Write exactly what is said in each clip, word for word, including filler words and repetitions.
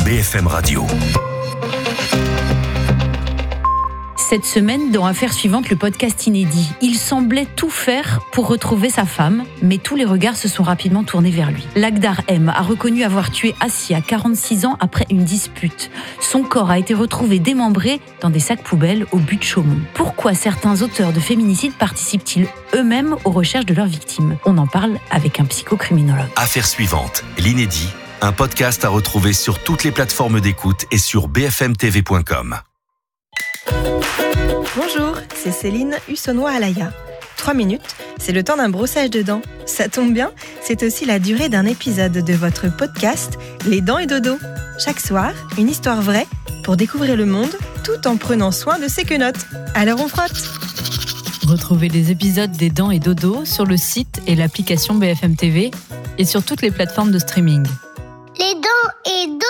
B F M Radio. Cette semaine, dans Affaires suivantes, le podcast inédit. Il semblait tout faire pour retrouver sa femme, mais tous les regards se sont rapidement tournés vers lui. Lakhdar M a reconnu avoir tué Assia, quarante-six ans, après une dispute. Son corps a été retrouvé démembré dans des sacs poubelles au but de Chaumont. Pourquoi certains auteurs de féminicides participent-ils eux-mêmes aux recherches de leurs victimes ? On en parle avec un psychocriminologue. Affaires suivantes, l'inédit, un podcast à retrouver sur toutes les plateformes d'écoute et sur b f m t v point com. Bonjour, c'est Céline Hussonnois-Alaya. Trois minutes, c'est le temps d'un brossage de dents. Ça tombe bien, c'est aussi la durée d'un épisode de votre podcast Les Dents et Dodo. Chaque soir, une histoire vraie pour découvrir le monde tout en prenant soin de ses quenottes. Alors on frotte. Retrouvez les épisodes des Dents et Dodo sur le site et l'application B F M T V et sur toutes les plateformes de streaming. Les Dents et Dodo.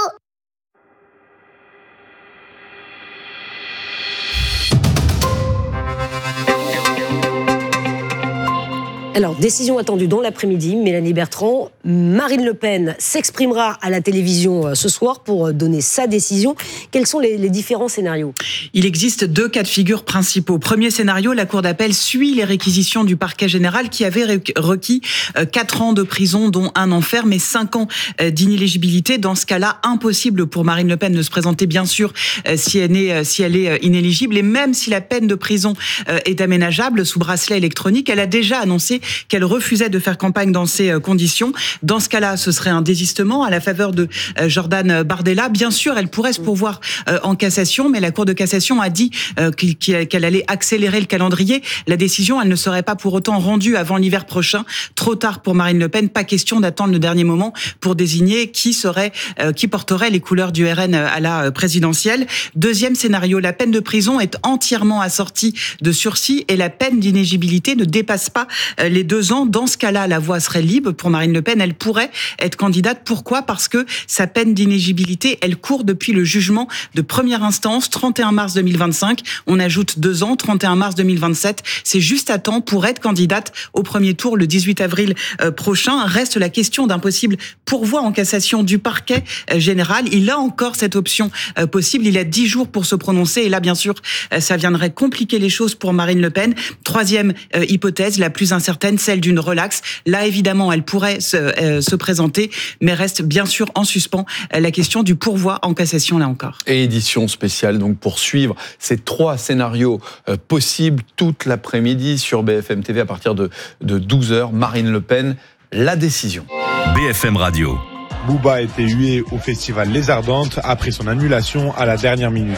Alors, décision attendue dans l'après-midi, Mélanie Bertrand. Marine Le Pen s'exprimera à la télévision ce soir pour donner sa décision. Quels sont les, les différents scénarios ? Il existe deux cas de figure principaux. Premier scénario, la Cour d'appel suit les réquisitions du parquet général qui avait requis quatre ans de prison, dont un an ferme et cinq ans d'inéligibilité. Dans ce cas-là, impossible pour Marine Le Pen de se présenter, bien sûr, si elle est, si elle est inéligible. Et même si la peine de prison est aménageable sous bracelet électronique, elle a déjà annoncé qu'elle refusait de faire campagne dans ces conditions. Dans ce cas-là, ce serait un désistement à la faveur de Jordan Bardella. Bien sûr, elle pourrait se pourvoir en cassation, mais la Cour de cassation a dit qu'elle allait accélérer le calendrier. La décision, elle ne serait pas pour autant rendue avant l'hiver prochain. Trop tard pour Marine Le Pen. Pas question d'attendre le dernier moment pour désigner qui serait, qui porterait les couleurs du R N à la présidentielle. Deuxième scénario, la peine de prison est entièrement assortie de sursis et la peine d'inéligibilité ne dépasse pas les deux ans. Dans ce cas-là, la voie serait libre pour Marine Le Pen. Elle pourrait être candidate. Pourquoi ? Parce que sa peine d'inéligibilité, elle court depuis le jugement de première instance, trente et un mars deux mille vingt-cinq. On ajoute deux ans, trente et un mars deux mille vingt-sept. C'est juste à temps pour être candidate au premier tour le dix-huit avril prochain. Reste la question d'un possible pourvoi en cassation du parquet général. Il a encore cette option possible. Il a dix jours pour se prononcer. Et là, bien sûr, ça viendrait compliquer les choses pour Marine Le Pen. Troisième hypothèse, la plus incertaine, celle d'une relaxe. Là, évidemment, elle pourrait se, euh, se présenter, mais reste bien sûr en suspens euh, la question du pourvoi en cassation, là encore. Et édition spéciale, donc, pour suivre ces trois scénarios euh, possibles toute l'après-midi sur B F M T V à partir de, de douze heures. Marine Le Pen, la décision. B F M Radio. Booba a été hué au festival Les Ardentes après son annulation à la dernière minute.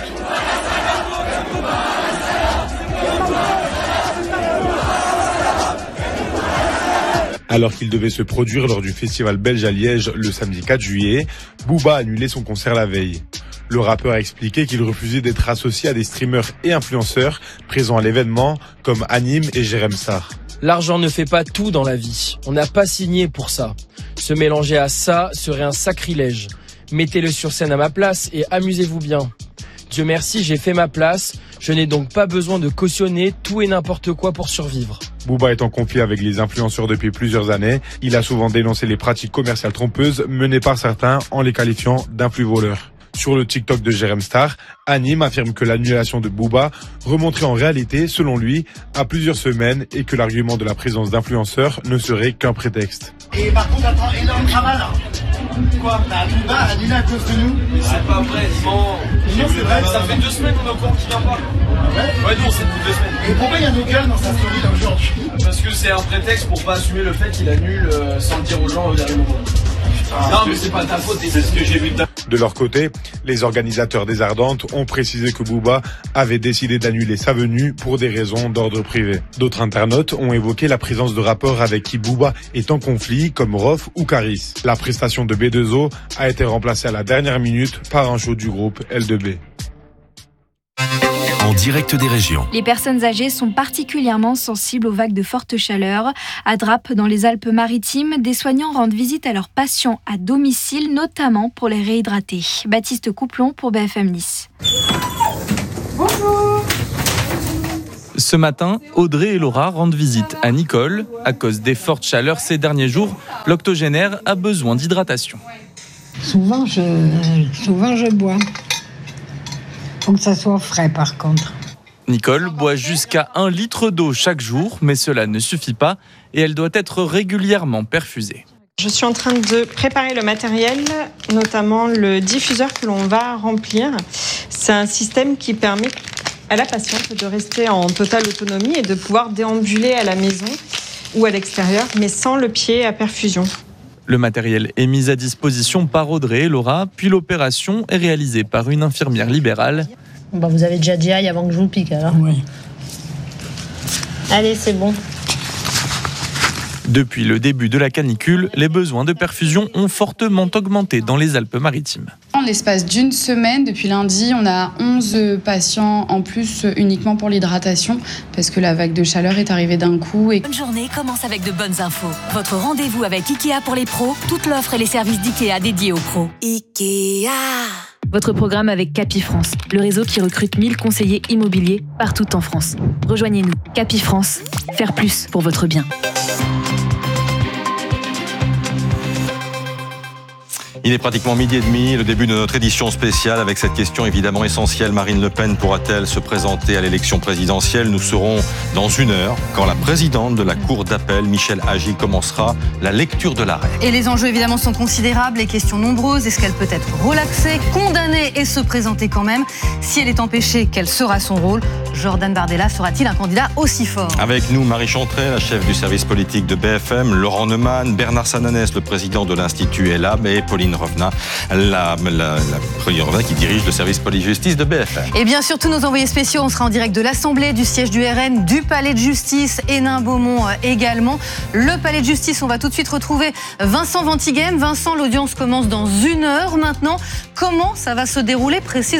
Alors qu'il devait se produire lors du festival belge à Liège le samedi quatre juillet, Booba a annulé son concert la veille. Le rappeur a expliqué qu'il refusait d'être associé à des streamers et influenceurs présents à l'événement comme Hanim et Jérém Sarr. L'argent ne fait pas tout dans la vie. On n'a pas signé pour ça. Se mélanger à ça serait un sacrilège. Mettez-le sur scène à ma place et amusez-vous bien. Dieu merci, j'ai fait ma place. Je n'ai donc pas besoin de cautionner tout et n'importe quoi pour survivre. Booba est en conflit avec les influenceurs depuis plusieurs années. Il a souvent dénoncé les pratiques commerciales trompeuses menées par certains en les qualifiant d'influx voleurs. Sur le TikTok de Jérém Sarr, Hanim affirme que l'annulation de Booba remonterait en réalité, selon lui, à plusieurs semaines et que l'argument de la présence d'influenceurs ne serait qu'un prétexte. Et par contre, attends, énorme travail là. Quoi ? T'as Booba annulé à cause de nous ? C'est pas vrai, non. Non, c'est vrai, ça fait deux semaines qu'on est au courant qu'il vient pas. Ouais, ouais non, c'est depuis deux semaines. Et pourquoi il y a nos gueules dans sa story là aujourd'hui ? Parce que c'est un prétexte pour pas assumer le fait qu'il annule euh, sans le dire aux gens au dernier moment. Ah, non, mais c'est pas ta faute, c'est ce que j'ai vu. De leur côté, les organisateurs des Ardentes ont précisé que Booba avait décidé d'annuler sa venue pour des raisons d'ordre privé. D'autres internautes ont évoqué la présence de rappeurs avec qui Booba est en conflit, comme Rof ou Caris. La prestation de B deux O a été remplacée à la dernière minute par un show du groupe L deux B. En direct des régions. Les personnes âgées sont particulièrement sensibles aux vagues de forte chaleur. À Drappe, dans les Alpes-Maritimes, des soignants rendent visite à leurs patients à domicile, notamment pour les réhydrater. Baptiste Couplon pour B F M Nice. Bonjour. Ce matin, Audrey et Laura rendent visite à Nicole. À cause des fortes chaleurs ces derniers jours, l'octogénaire a besoin d'hydratation. Souvent, je, souvent, je bois. Faut que ça soit frais, par contre. Nicole boit jusqu'à un litre d'eau chaque jour, mais cela ne suffit pas et elle doit être régulièrement perfusée. Je suis en train de préparer le matériel, notamment le diffuseur que l'on va remplir. C'est un système qui permet à la patiente de rester en totale autonomie et de pouvoir déambuler à la maison ou à l'extérieur, mais sans le pied à perfusion. Le matériel est mis à disposition par Audrey et Laura, puis l'opération est réalisée par une infirmière libérale. Bah vous avez déjà dit aïe avant que je vous pique alors. Oui. Allez, c'est bon. Depuis le début de la canicule, les besoins de perfusion ont fortement augmenté dans les Alpes-Maritimes. En l'espace d'une semaine, depuis lundi, on a onze patients en plus uniquement pour l'hydratation parce que la vague de chaleur est arrivée d'un coup. Et... Bonne journée commence avec de bonnes infos. Votre rendez-vous avec Ikea pour les pros, toute l'offre et les services d'Ikea dédiés aux pros. Ikea. Votre programme avec Capifrance, le réseau qui recrute mille conseillers immobiliers partout en France. Rejoignez-nous. Capifrance, faire plus pour votre bien. Il est pratiquement midi et demi, le début de notre édition spéciale avec cette question évidemment essentielle. Marine Le Pen pourra-t-elle se présenter à l'élection présidentielle ? Nous serons dans une heure quand la présidente de la Cour d'appel, Michèle Agy, commencera la lecture de l'arrêt. Et les enjeux évidemment sont considérables, les questions nombreuses. Est-ce qu'elle peut être relaxée, condamnée et se présenter quand même ? Si elle est empêchée, quel sera son rôle ? Jordan Bardella sera-t-il un candidat aussi fort ? Avec nous, Marie Chantrey, la chef du service politique de B F M, Laurent Neumann, Bernard Sananès, le président de l'Institut ELAB, et Pauline Revenat, la, la, la Pauline Revenat qui dirige le service police-justice de B F M. Et bien sûr, tous nos envoyés spéciaux, on sera en direct de l'Assemblée, du siège du R N, du Palais de Justice, Hénin-Beaumont également. Le Palais de Justice, on va tout de suite retrouver Vincent Ventighem. Vincent, l'audience commence dans une heure maintenant. Comment ça va se dérouler précisément ?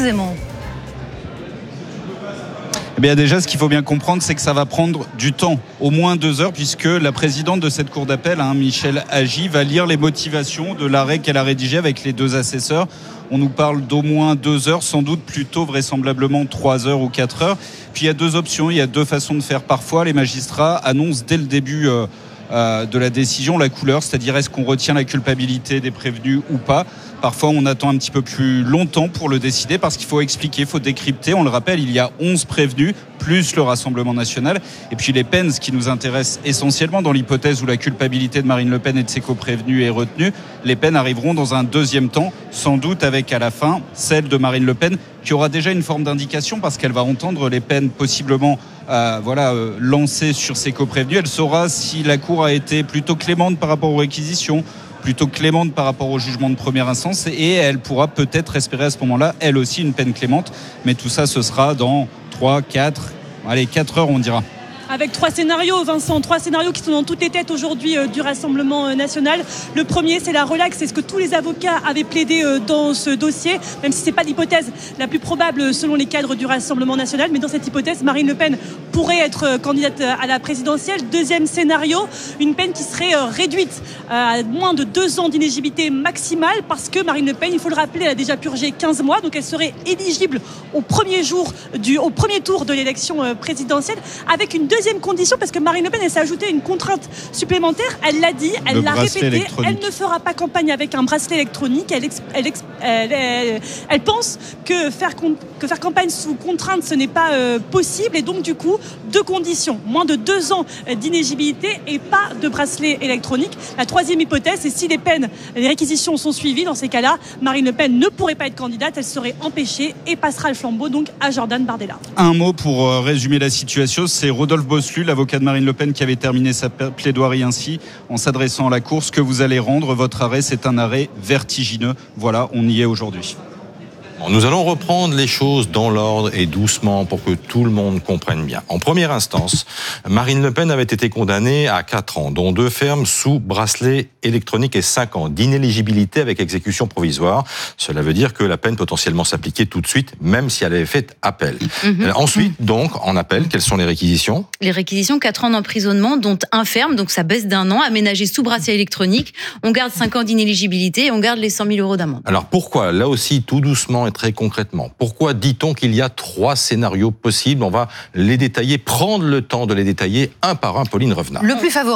Eh bien déjà, ce qu'il faut bien comprendre, c'est que ça va prendre du temps, au moins deux heures, puisque la présidente de cette cour d'appel, hein, Michèle Agy, va lire les motivations de l'arrêt qu'elle a rédigé avec les deux assesseurs. On nous parle d'au moins deux heures, sans doute plutôt vraisemblablement trois heures ou quatre heures. Puis il y a deux options, il y a deux façons de faire. Parfois, les magistrats annoncent dès le début euh, euh, de la décision la couleur, c'est-à-dire est-ce qu'on retient la culpabilité des prévenus ou pas. Parfois, on attend un petit peu plus longtemps pour le décider parce qu'il faut expliquer, il faut décrypter. On le rappelle, il y a onze prévenus, plus le Rassemblement national. Et puis les peines, ce qui nous intéresse essentiellement dans l'hypothèse où la culpabilité de Marine Le Pen et de ses coprévenus est retenue, les peines arriveront dans un deuxième temps, sans doute avec à la fin celle de Marine Le Pen, qui aura déjà une forme d'indication parce qu'elle va entendre les peines possiblement euh, voilà, euh, lancées sur ses coprévenus. Elle saura si la Cour a été plutôt clémente par rapport aux réquisitions, plutôt clémente par rapport au jugement de première instance, et elle pourra peut-être espérer à ce moment-là, elle aussi, une peine clémente. Mais tout ça, ce sera dans trois, quatre, allez, quatre heures, on dira. Avec trois scénarios, Vincent, trois scénarios qui sont dans toutes les têtes aujourd'hui euh, du Rassemblement euh, national. Le premier, c'est la relaxe, c'est ce que tous les avocats avaient plaidé euh, dans ce dossier, même si c'est pas l'hypothèse la plus probable selon les cadres du Rassemblement national. Mais dans cette hypothèse, Marine Le Pen pourrait être euh, candidate à la présidentielle. Deuxième scénario, une peine qui serait euh, réduite à moins de deux ans d'inéligibilité maximale, parce que Marine Le Pen, il faut le rappeler, elle a déjà purgé quinze mois, donc elle serait éligible au premier jour du, au premier tour de l'élection euh, présidentielle, avec une deuxième condition, parce que Marine Le Pen, elle s'est ajoutée une contrainte supplémentaire. Elle l'a dit, elle l'a répété, elle ne fera pas campagne avec un bracelet électronique. Elle, elle, elle, elle, elle pense que faire, que faire campagne sous contrainte, ce n'est pas euh, possible. Et donc, du coup, deux conditions. Moins de deux ans d'inéligibilité et pas de bracelet électronique. La troisième hypothèse, c'est si les peines, les réquisitions sont suivies. Dans ces cas-là, Marine Le Pen ne pourrait pas être candidate. Elle serait empêchée et passera le flambeau donc à Jordan Bardella. Un mot pour résumer la situation, c'est Rodolphe Boslu, l'avocat de Marine Le Pen, qui avait terminé sa plaidoirie ainsi, en s'adressant à la Cour. Ce que vous allez rendre, votre arrêt, c'est un arrêt vertigineux. Voilà, on y est aujourd'hui. Nous allons reprendre les choses dans l'ordre et doucement pour que tout le monde comprenne bien. En première instance, Marine Le Pen avait été condamnée à quatre ans, dont deux fermes sous bracelet électronique et cinq ans d'inéligibilité avec exécution provisoire. Cela veut dire que la peine potentiellement s'appliquait tout de suite, même si elle avait fait appel. Mmh. Ensuite, donc, en appel, quelles sont les réquisitions ? Les réquisitions, quatre ans d'emprisonnement, dont un ferme, donc ça baisse d'un an, aménagé sous bracelet électronique. On garde cinq ans d'inéligibilité et on garde les cent mille euros d'amende. Alors pourquoi, là aussi, tout doucement et très concrètement, pourquoi dit-on qu'il y a trois scénarios possibles ? On va les détailler, prendre le temps de les détailler un par un, Pauline Revenat. Le plus favorable.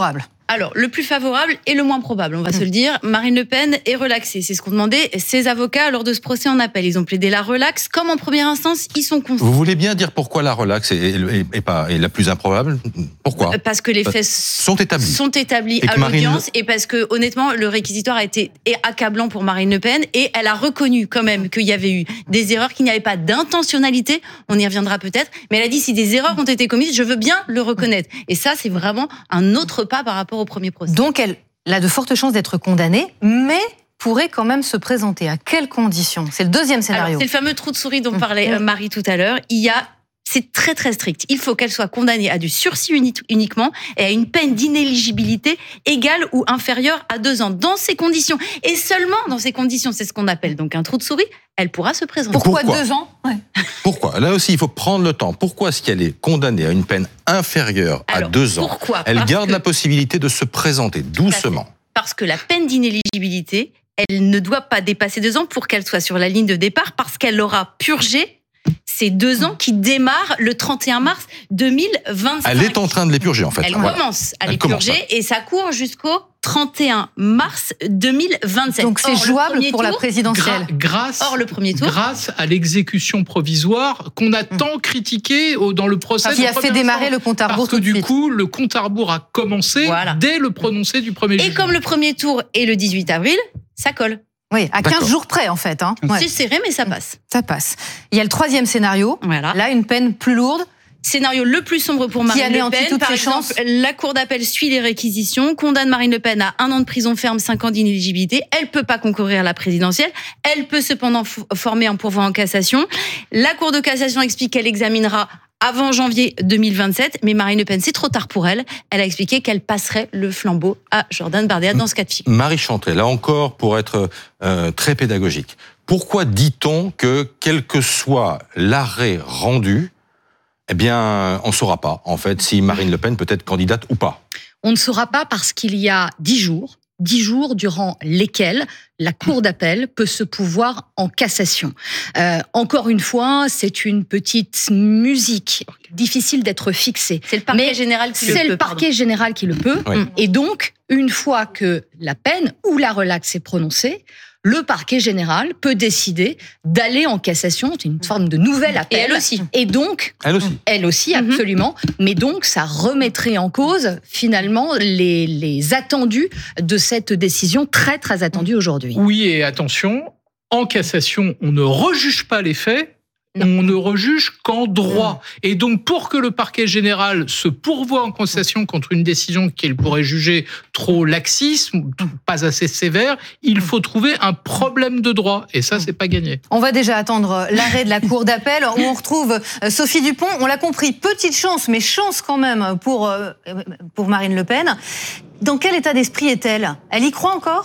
Alors, le plus favorable et le moins probable, on va mmh. se le dire. Marine Le Pen est relaxée. C'est ce qu'ont demandé ses avocats lors de ce procès en appel. Ils ont plaidé la relaxe. Comme en première instance, ils sont conscients. Vous voulez bien dire pourquoi la relaxe est, est, est, pas, est la plus improbable ? Pourquoi ? Parce que les faits sont établis. Sont établis à Marine... l'audience et parce que, honnêtement, le réquisitoire a été accablant pour Marine Le Pen et elle a reconnu quand même qu'il y avait eu des erreurs, qu'il n'y avait pas d'intentionnalité. On y reviendra peut-être. Mais elle a dit si des erreurs ont été commises, je veux bien le reconnaître. Et ça, c'est vraiment un autre pas par rapport au premier procès. Donc elle a de fortes chances d'être condamnée, mais pourrait quand même se présenter. À quelles conditions ? C'est le deuxième scénario. Alors, c'est le fameux trou de souris dont parlait mmh. Marie tout à l'heure. Il y a, c'est très très strict. Il faut qu'elle soit condamnée à du sursis uniquement et à une peine d'inéligibilité égale ou inférieure à deux ans. Dans ces conditions, et seulement dans ces conditions, c'est ce qu'on appelle donc un trou de souris, elle pourra se présenter. Pourquoi, Pourquoi deux ans ? Ouais. Pourquoi ? Là aussi, il faut prendre le temps. Pourquoi est-ce qu'elle est condamnée à une peine inférieure Alors, à deux ans ? Pourquoi ? Elle Parce garde que... la possibilité de se présenter doucement. Parce que la peine d'inéligibilité, elle ne doit pas dépasser deux ans pour qu'elle soit sur la ligne de départ, parce qu'elle aura purgé ces deux ans qui démarrent le trente et un mars deux mille vingt-cinq. Elle est en train de les purger, en fait. Elle voilà. commence à Elle les commence, purger et ça court jusqu'au trente et un mars deux mille vingt-sept. Donc c'est Or, jouable pour tour, la présidentielle. Gra- grâce, Or, le premier tour. grâce à l'exécution provisoire qu'on a tant critiqué au, dans le procès. Qui a fait démarrer instance. le compte à rebours. Parce que du coup, le compte à rebours a commencé voilà. dès le prononcé du premier juillet. Et comme le premier tour est le dix-huit avril, ça colle. Oui, à D'accord. quinze jours près, en fait. Hein. Ouais. C'est serré, mais ça passe. Ça passe. Il y a le troisième scénario. Voilà. Là, une peine plus lourde. Scénario le plus sombre pour Marine Le Pen. Toutes Par ses exemple, chances. la Cour d'appel suit les réquisitions, condamne Marine Le Pen à un an de prison ferme, cinq ans d'inéligibilité. Elle peut pas concourir à la présidentielle. Elle peut cependant f- former un pourvoi en cassation. La Cour de cassation explique qu'elle examinera avant janvier deux mille vingt-sept, mais Marine Le Pen, c'est trop tard pour elle. Elle a expliqué qu'elle passerait le flambeau à Jordan Bardella dans ce cas de figure. Marie Chantrey, là encore, pour être euh, très pédagogique, pourquoi dit-on que, quel que soit l'arrêt rendu, eh bien, on ne saura pas, en fait, si Marine Le Pen peut être candidate ou pas ? On ne saura pas parce qu'il y a dix jours, dix jours durant lesquels la Cour d'appel peut se pourvoir en cassation. Euh, encore une fois, c'est une petite musique difficile d'être fixée. C'est le parquet Mais général qui le peut. C'est le parquet pardon. général qui le peut. Oui. Et donc, une fois que la peine ou la relaxe est prononcée, le parquet général peut décider d'aller en cassation. C'est une forme de nouvel appel. Et elle aussi. Et donc, Elle aussi. elle aussi, absolument. Mm-hmm. Mais donc, ça remettrait en cause, finalement, les, les attendus de cette décision très, très attendue aujourd'hui. Oui, et attention, en cassation, on ne rejuge pas les faits. Non. On ne rejuge qu'en droit. Et donc, pour que le parquet général se pourvoie en cassation contre une décision qu'il pourrait juger trop laxiste, pas assez sévère, il faut trouver un problème de droit. Et ça, c'est pas gagné. On va déjà attendre l'arrêt de la Cour d'appel où on retrouve Sophie Dupont. On l'a compris, petite chance, mais chance quand même pour, pour Marine Le Pen. Dans quel état d'esprit est-elle ? Elle y croit encore ?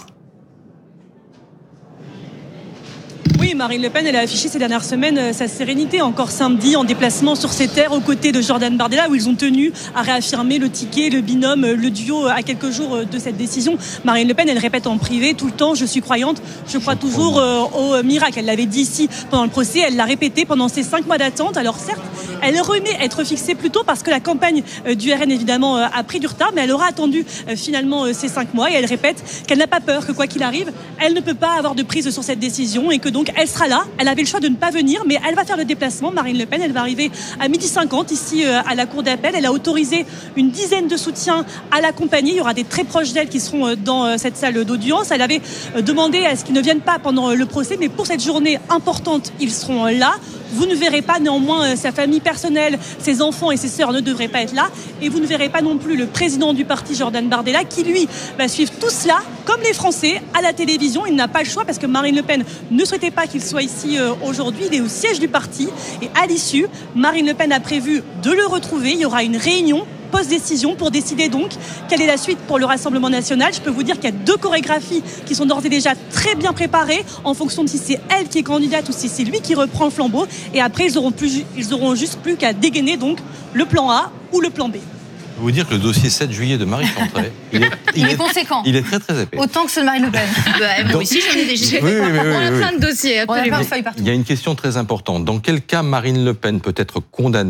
Oui, Marine Le Pen, elle a affiché ces dernières semaines sa sérénité, encore samedi, en déplacement sur ses terres aux côtés de Jordan Bardella, où ils ont tenu à réaffirmer le ticket, le binôme, le duo à quelques jours de cette décision. Marine Le Pen, elle répète en privé tout le temps, je suis croyante, je crois toujours au miracle. Elle l'avait dit ici pendant le procès, elle l'a répété pendant ces cinq mois d'attente. Alors certes, elle remet être fixée plus tôt parce que la campagne du R N, évidemment, a pris du retard, mais elle aura attendu finalement ces cinq mois et elle répète qu'elle n'a pas peur, que quoi qu'il arrive, elle ne peut pas avoir de prise sur cette décision et que donc elle sera là. Elle avait le choix de ne pas venir, mais elle va faire le déplacement. Marine Le Pen, elle va arriver à midi cinquante ici à la Cour d'appel. Elle a autorisé une dizaine de soutiens à l'accompagner. Il y aura des très proches d'elle qui seront dans cette salle d'audience. Elle avait demandé à ce qu'ils ne viennent pas pendant le procès, mais pour cette journée importante, ils seront là. Vous ne verrez pas néanmoins sa famille personnelle, ses enfants et ses sœurs ne devraient pas être là. Et vous ne verrez pas non plus le président du parti, Jordan Bardella, qui lui va suivre tout cela, comme les Français, à la télévision. Il n'a pas le choix parce que Marine Le Pen ne souhaitait pas qu'il soit ici aujourd'hui. Il est au siège du parti. Et à l'issue, Marine Le Pen a prévu de le retrouver. Il y aura une réunion post-décision pour décider donc quelle est la suite pour le Rassemblement national. Je peux vous dire qu'il y a deux chorégraphies qui sont d'ores et déjà très bien préparées en fonction de si c'est elle qui est candidate ou si c'est lui qui reprend le flambeau. Et après, ils auront, plus, ils auront juste plus qu'à dégainer donc le plan A ou le plan B. Je peux vous dire que le dossier sept juillet de Marie Chantrey, il est, il il est, est conséquent. Il est très très épais. Autant que ceux de Marine Le Pen. bah, moi Donc, aussi, j'en ai déjà. Oui, oui, oui, oui, on a oui. plein de dossiers. On a plein de feuilles partout. Il y a une question très importante. Dans quel cas Marine Le Pen peut être condamnée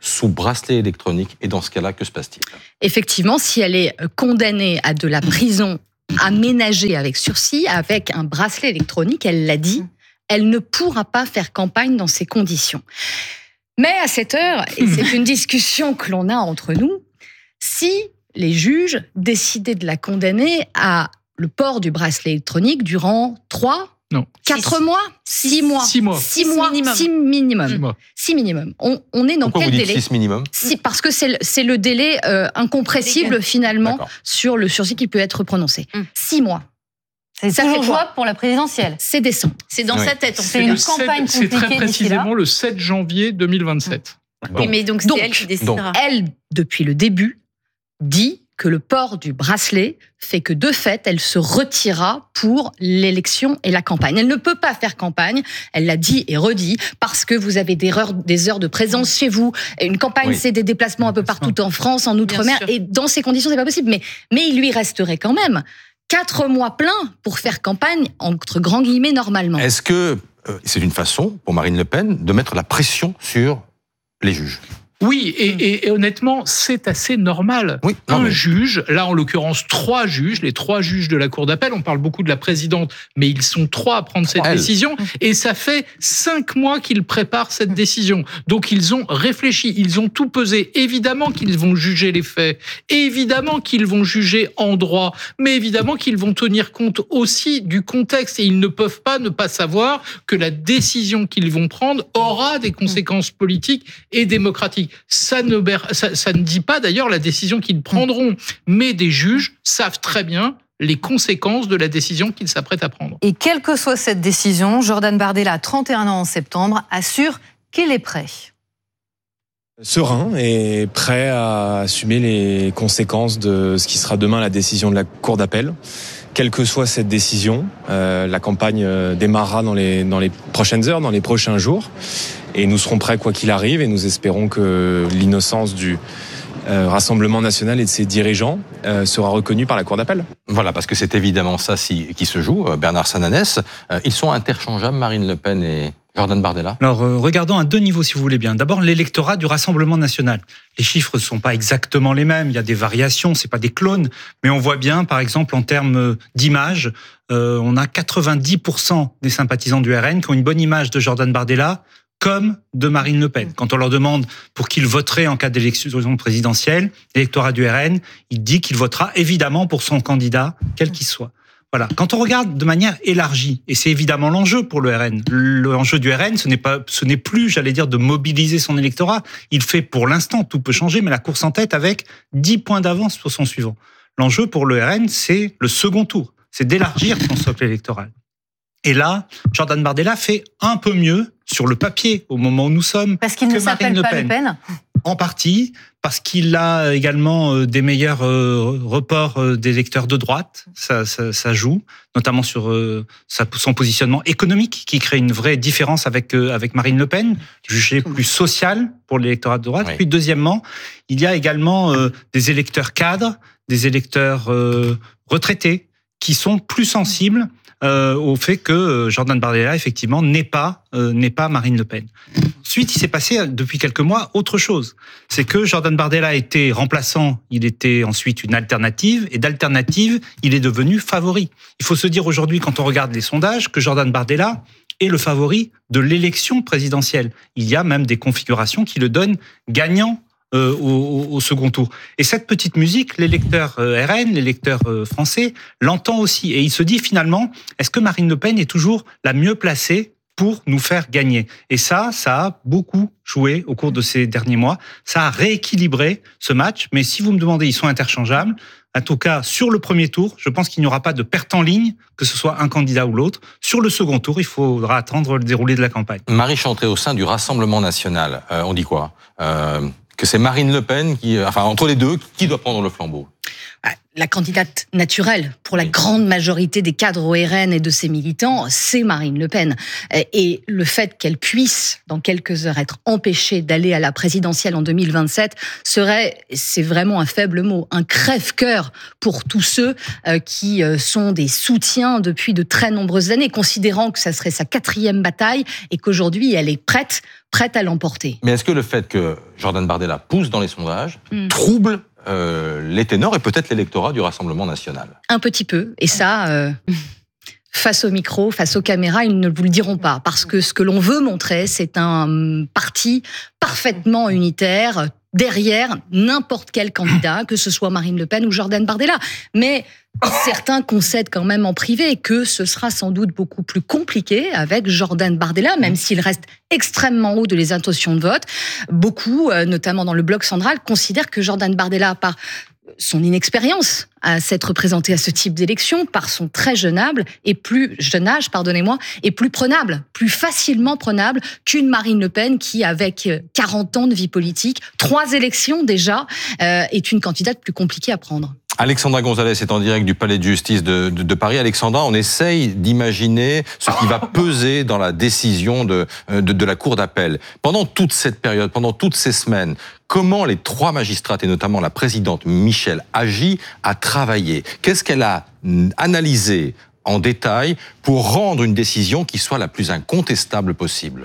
sous bracelet électronique. Et dans ce cas-là, que se passe-t-il ? Effectivement, si elle est condamnée à de la prison aménagée avec sursis, avec un bracelet électronique, elle l'a dit, elle ne pourra pas faire campagne dans ces conditions. Mais à cette heure, et c'est une discussion que l'on a entre nous, si les juges décidaient de la condamner à le port du bracelet électronique durant trois, non. quatre mois, six mois, six mois, six mois, minimum. six minimum, Six mois. six minimum. On, on est dans Pourquoi quel vous dites délai ? six minimum ? Si, parce que c'est le, c'est le délai euh, incompressible Légal. finalement D'accord. sur le sursis qui peut être prononcé. Mm. Six mois. C'est Ça toujours fait quoi jouable pour la présidentielle. C'est décent. C'est dans Oui. sa tête. En C'est fait. une le sept campagne c'est très compliquée d'ici là. précisément le sept janvier deux mille vingt-sept. Oui, mais donc c'est Donc, elle qui décidera. Elle, depuis le début, dit que le port du bracelet fait que de fait, elle se retirera pour l'élection et la campagne. Elle ne peut pas faire campagne, elle l'a dit et redit, parce que vous avez des heures, des heures de présence chez vous. Et une campagne, Oui. c'est des déplacements un peu partout en France, en Outre-mer, sûr. et dans ces conditions, c'est pas possible. Mais, mais il lui resterait quand même quatre mois pleins pour faire campagne, entre grands guillemets, normalement. Est-ce que euh, c'est une façon pour Marine Le Pen de mettre la pression sur les juges ? Oui, et, et, et honnêtement, c'est assez normal. Oui, non, un mais- juge, là en l'occurrence trois juges, les trois juges de la Cour d'appel, on parle beaucoup de la présidente, mais ils sont trois à prendre cette Elle. décision, et ça fait cinq mois qu'ils préparent cette décision. Donc ils ont réfléchi, ils ont tout pesé. Évidemment qu'ils vont juger les faits, évidemment qu'ils vont juger en droit, mais évidemment qu'ils vont tenir compte aussi du contexte, et ils ne peuvent pas ne pas savoir que la décision qu'ils vont prendre aura des conséquences politiques et démocratiques. Ça ne, ça, ça ne dit pas d'ailleurs la décision qu'ils prendront, mais des juges savent très bien les conséquences de la décision qu'ils s'apprêtent à prendre. Et quelle que soit cette décision, Jordan Bardella, trente et un ans en septembre, assure qu'il est prêt. Serein et prêt à assumer les conséquences de ce qui sera demain la décision de la Cour d'appel. Quelle que soit cette décision, euh, la campagne démarrera dans les, dans les prochaines heures, dans les prochains jours. Et nous serons prêts quoi qu'il arrive et nous espérons que l'innocence du euh, Rassemblement national et de ses dirigeants euh, sera reconnue par la Cour d'appel. Voilà, parce que c'est évidemment ça si, qui se joue. Bernard Sananès, euh, ils sont interchangeables, Marine Le Pen et Jordan Bardella ? Alors, euh, regardons à deux niveaux, si vous voulez bien. D'abord, l'électorat du Rassemblement national. Les chiffres ne sont pas exactement les mêmes, il y a des variations, c'est pas des clones, mais on voit bien, par exemple, en termes d'image, euh, on a quatre-vingt-dix pour cent des sympathisants du R N qui ont une bonne image de Jordan Bardella, comme de Marine Le Pen. Quand on leur demande pour qui ils voteraient en cas d'élection présidentielle, l'électorat du R N, il dit qu'il votera évidemment pour son candidat, quel qu'il soit. Voilà. Quand on regarde de manière élargie, et c'est évidemment l'enjeu pour le R N, l'enjeu du R N, ce n'est pas, ce n'est plus, j'allais dire, de mobiliser son électorat. Il fait pour l'instant, tout peut changer, mais la course en tête avec dix points d'avance sur son suivant. L'enjeu pour le R N, c'est le second tour, c'est d'élargir son socle électoral. Et là, Jordan Bardella fait un peu mieux sur le papier au moment où nous sommes. Parce qu'il ne s'appelle pas Le Pen. En partie, parce qu'il a également des meilleurs reports d'électeurs de droite, ça, ça, ça joue, notamment sur son positionnement économique, qui crée une vraie différence avec, avec Marine Le Pen, jugée plus sociale pour l'électorat de droite. Oui. Puis deuxièmement, il y a également des électeurs cadres, des électeurs retraités, qui sont plus sensibles Euh, au fait que Jordan Bardella, effectivement, n'est pas, euh, n'est pas Marine Le Pen. Ensuite, il s'est passé, depuis quelques mois, autre chose. C'est que Jordan Bardella était remplaçant, il était ensuite une alternative, et d'alternative, il est devenu favori. Il faut se dire aujourd'hui, quand on regarde les sondages, que Jordan Bardella est le favori de l'élection présidentielle. Il y a même des configurations qui le donnent gagnant Euh, au, au second tour. Et cette petite musique, l'électeur euh, R N, l'électeur euh, français, l'entend aussi. Et il se dit finalement, est-ce que Marine Le Pen est toujours la mieux placée pour nous faire gagner? Et ça, ça a beaucoup joué au cours de ces derniers mois. Ça a rééquilibré ce match. Mais si vous me demandez, ils sont interchangeables. En tout cas, sur le premier tour, je pense qu'il n'y aura pas de perte en ligne, que ce soit un candidat ou l'autre. Sur le second tour, il faudra attendre le déroulé de la campagne. Marie Chantré, au sein du Rassemblement national, euh, on dit quoi euh... que c'est Marine Le Pen qui, enfin, entre les deux, qui doit prendre le flambeau? la candidate naturelle pour la grande majorité des cadres O R N et de ses militants, c'est Marine Le Pen. Et le fait qu'elle puisse, dans quelques heures, être empêchée d'aller à la présidentielle en deux mille vingt-sept serait, c'est vraiment un faible mot, un crève-cœur pour tous ceux qui sont des soutiens depuis de très nombreuses années, considérant que ça serait sa quatrième bataille et qu'aujourd'hui, elle est prête, prête à l'emporter. Mais est-ce que le fait que Jordan Bardella pousse dans les sondages mm. trouble Euh, les ténors et peut-être l'électorat du Rassemblement national? Un petit peu, et ça, euh, face au micro, face aux caméras, ils ne vous le diront pas, parce que ce que l'on veut montrer, c'est un parti parfaitement unitaire, derrière n'importe quel candidat, que ce soit Marine Le Pen ou Jordan Bardella. Mais certains concèdent quand même en privé que ce sera sans doute beaucoup plus compliqué avec Jordan Bardella, même s'il reste extrêmement haut de les intentions de vote. Beaucoup, notamment dans le bloc central, considèrent que Jordan Bardella, par son inexpérience à s'être présenté à ce type d'élection, par son très jeune âge, et plus jeune âge, pardonnez-moi, est plus prenable, plus facilement prenable qu'une Marine Le Pen qui, avec quarante ans de vie politique, trois élections déjà, euh, est une candidate plus compliquée à prendre. Alexandra Gonzalez est en direct du Palais de Justice de, de, de Paris. Alexandra, on essaye d'imaginer ce qui va peser dans la décision de, de, de la Cour d'appel. Pendant toute cette période, pendant toutes ces semaines, comment les trois magistrates, et notamment la présidente Michèle Agy, a travaillé? Qu'est-ce qu'elle a analysé en détail pour rendre une décision qui soit la plus incontestable possible?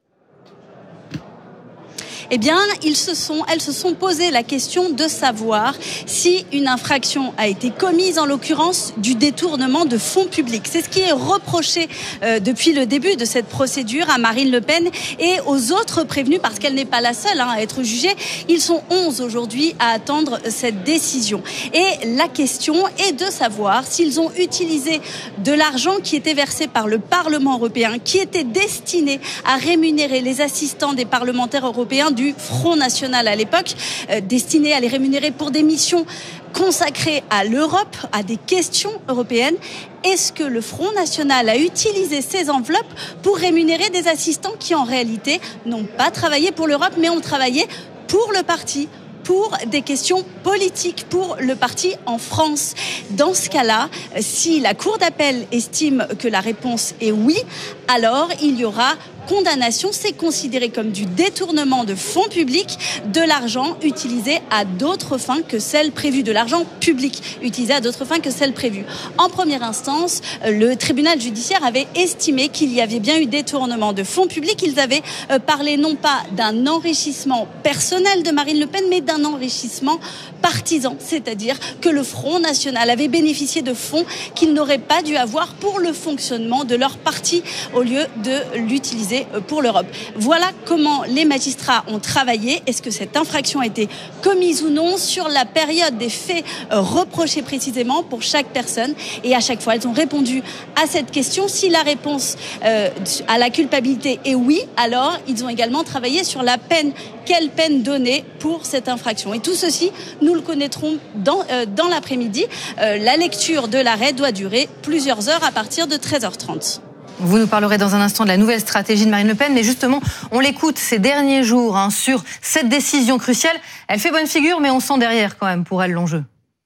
Eh bien, ils se sont, elles se sont posé la question de savoir si une infraction a été commise, en l'occurrence du détournement de fonds publics. C'est ce qui est reproché euh, depuis le début de cette procédure à Marine Le Pen et aux autres prévenus, parce qu'elle n'est pas la seule hein, à être jugée. Ils sont onze aujourd'hui à attendre cette décision. Et la question est de savoir s'ils ont utilisé de l'argent qui était versé par le Parlement européen, qui était destiné à rémunérer les assistants des parlementaires européens du Front National à l'époque, euh, destiné à les rémunérer pour des missions consacrées à l'Europe, à des questions européennes. Est-ce que le Front National a utilisé ces enveloppes pour rémunérer des assistants qui, en réalité, n'ont pas travaillé pour l'Europe, mais ont travaillé pour le parti, pour des questions politiques, pour le parti en France? Dans ce cas-là, si la Cour d'appel estime que la réponse est oui, alors il y aura condamnation. C'est considéré comme du détournement de fonds publics, de l'argent utilisé à d'autres fins que celles prévues, de l'argent public utilisé à d'autres fins que celles prévues. En première instance, le tribunal judiciaire avait estimé qu'il y avait bien eu détournement de fonds publics. Ils avaient parlé non pas d'un enrichissement personnel de Marine Le Pen, mais d'un enrichissement partisan, c'est-à-dire que le Front National avait bénéficié de fonds qu'ils n'auraient pas dû avoir pour le fonctionnement de leur parti au lieu de l'utiliser pour l'Europe. Voilà comment les magistrats ont travaillé. Est-ce que cette infraction a été commise ou non sur la période des faits reprochés précisément pour chaque personne? Et à chaque fois, elles ont répondu à cette question. Si la réponse euh, à la culpabilité est oui, alors ils ont également travaillé sur la peine. Quelle peine donner pour cette infraction? Et tout ceci, nous le connaîtrons dans, euh, dans l'après-midi. Euh, la lecture de l'arrêt doit durer plusieurs heures à partir de treize heures trente. Vous nous parlerez dans un instant de la nouvelle stratégie de Marine Le Pen, mais justement, on l'écoute ces derniers jours hein, sur cette décision cruciale. Elle fait bonne figure, mais on sent derrière quand même pour elle l'enjeu.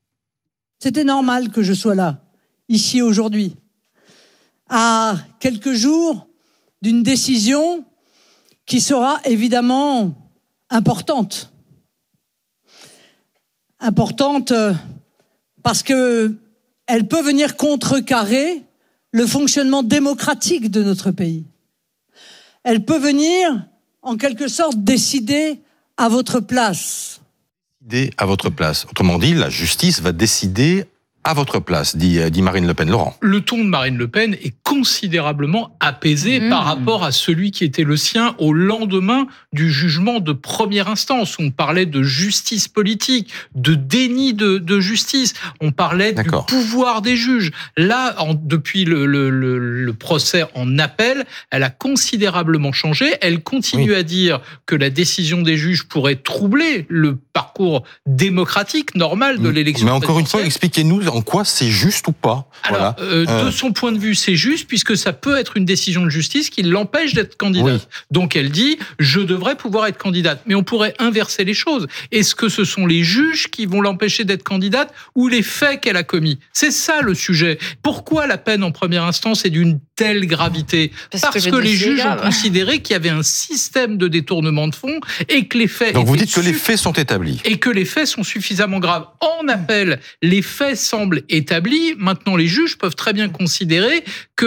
C'était normal que je sois là, ici aujourd'hui, à quelques jours d'une décision qui sera évidemment importante. Importante parce que elle peut venir contrecarrer le fonctionnement démocratique de notre pays. Elle peut venir, en quelque sorte, décider à votre place. Décider à votre place. Autrement dit, la justice va décider à votre place, dit, dit Marine Le Pen. Laurent. Le ton de Marine Le Pen est considérablement apaisé mmh. par rapport à celui qui était le sien au lendemain du jugement de première instance. On parlait de justice politique, de déni de, de justice. On parlait D'accord. du pouvoir des juges. Là, en, depuis le, le, le, le procès en appel, elle a considérablement changé. Elle continue oui. à dire que la décision des juges pourrait troubler le parcours démocratique normal de l'élection. Mais encore une fois, expliquez-nous en quoi c'est juste ou pas. Alors, voilà. euh, de son point de vue, c'est juste, juste puisque ça peut être une décision de justice qui l'empêche d'être candidate. Oui. Donc elle dit, je devrais pouvoir être candidate. Mais on pourrait inverser les choses. Est-ce que ce sont les juges qui vont l'empêcher d'être candidate ou les faits qu'elle a commis? C'est ça le sujet. Pourquoi la peine en première instance est d'une telle gravité? Parce, Parce que, que les juges ont considéré qu'il y avait un système de détournement de fonds et que les faits... Donc vous dites que les faits sont établis. Et que les faits sont suffisamment graves. En appel, les faits semblent établis. Maintenant, les juges peuvent très bien considérer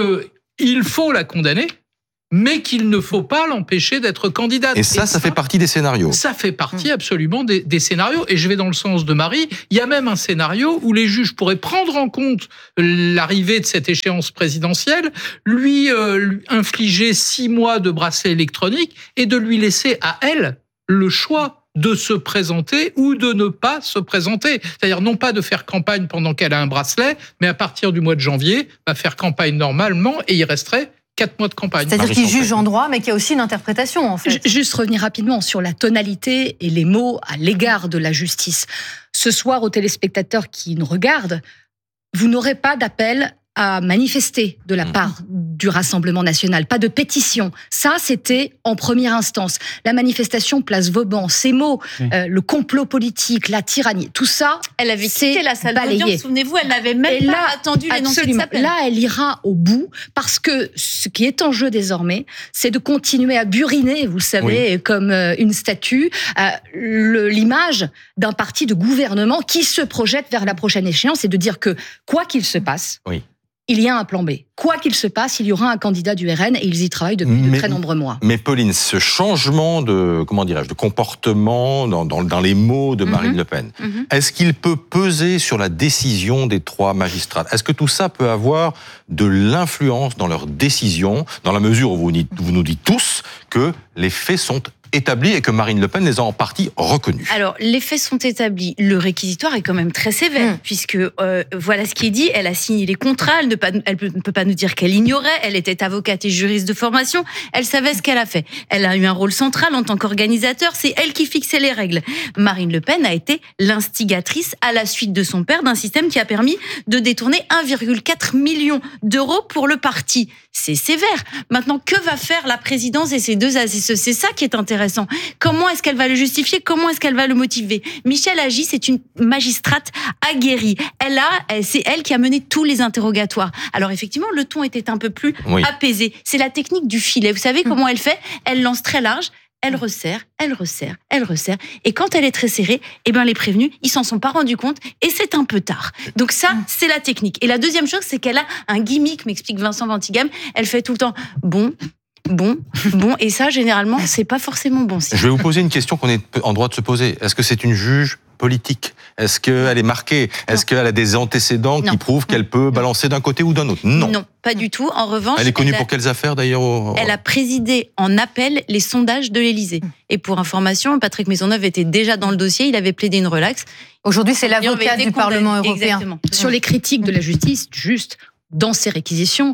qu'il faut la condamner, mais qu'il ne faut pas l'empêcher d'être candidate. Et ça, et ça, ça fait partie des scénarios. Ça fait partie absolument des, des scénarios. Et je vais dans le sens de Marie. Il y a même un scénario où les juges pourraient prendre en compte l'arrivée de cette échéance présidentielle, lui, euh, lui infliger six mois de bracelet électronique et de lui laisser à elle le choix de se présenter ou de ne pas se présenter. C'est-à-dire non pas de faire campagne pendant qu'elle a un bracelet, mais à partir du mois de janvier, va faire campagne normalement et il resterait quatre mois de campagne. C'est-à-dire qu'il juge en droit, mais qu'il y a aussi une interprétation, en fait. Juste revenir rapidement sur la tonalité et les mots à l'égard de la justice. Ce soir, aux téléspectateurs qui nous regardent, vous n'aurez pas d'appel à manifester de la part du Rassemblement national, pas de pétition. Ça, c'était en première instance. La manifestation Place Vauban, ces mots, oui. euh, le complot politique, la tyrannie, tout ça, elle avait quitté la salle d'audience, souvenez-vous, elle n'avait même Et pas là, attendu l'énoncé de sa peine. Là, elle ira au bout, parce que ce qui est en jeu désormais, c'est de continuer à buriner, vous le savez, oui. comme euh, une statue, euh, le, l'image d'un parti de gouvernement qui se projette vers la prochaine échéance et de dire que, quoi qu'il se passe, oui. il y a un plan B. Quoi qu'il se passe, il y aura un candidat du R N et ils y travaillent depuis mais, de très nombreux mois. Mais Pauline, ce changement de, comment dirais-je, de comportement dans, dans, dans les mots de Marine mm-hmm. Le Pen, mm-hmm. est-ce qu'il peut peser sur la décision des trois magistrats? Est-ce que tout ça peut avoir de l'influence dans leur décision, dans la mesure où vous, vous nous dites tous que les faits sont établis et que Marine Le Pen les a en partie reconnus? Alors, les faits sont établis. Le réquisitoire est quand même très sévère, mmh. puisque euh, voilà ce qui est dit. Elle a signé les contrats, elle ne peut, elle ne peut pas nous dire qu'elle ignorait. Elle était avocate et juriste de formation. Elle savait ce qu'elle a fait. Elle a eu un rôle central en tant qu'organisateur. C'est elle qui fixait les règles. Marine Le Pen a été l'instigatrice, à la suite de son père, d'un système qui a permis de détourner un virgule quatre million d'euros pour le parti. C'est sévère. Maintenant, que va faire la présidence et ses deux assesseurs? C'est ça qui est intéressant. Comment est-ce qu'elle va le justifier? Comment est-ce qu'elle va le motiver? Michèle Agy, c'est une magistrate aguerrie. Elle a, c'est elle qui a mené tous les interrogatoires. Alors effectivement, le ton était un peu plus oui. apaisé. C'est la technique du filet. Vous savez comment elle fait? Elle lance très large. Elle resserre, elle resserre, elle resserre. Et quand elle est très serrée, eh ben les prévenus, ils s'en sont pas rendus compte et c'est un peu tard. Donc ça, c'est la technique. Et la deuxième chose, c'est qu'elle a un gimmick, m'explique Vincent Ventigame. Elle fait tout le temps bon, bon, bon. Et ça, généralement, c'est pas forcément bon. Je vais vous poser une question qu'on est en droit de se poser. Est-ce que c'est une juge politique? Est-ce qu'elle est marquée? Est-ce qu'elle a des antécédents non. qui prouvent qu'elle peut balancer d'un côté ou d'un autre? Non. Non, pas du tout. En revanche... Elle est connue elle a, pour quelles affaires d'ailleurs au... Elle a présidé en appel les sondages de l'Élysée. Et pour information, Patrick Maisonneuve était déjà dans le dossier, il avait plaidé une relaxe. Aujourd'hui, c'est l'avocat du Parlement européen. Exactement. Sur les critiques de la justice, juste dans ces réquisitions,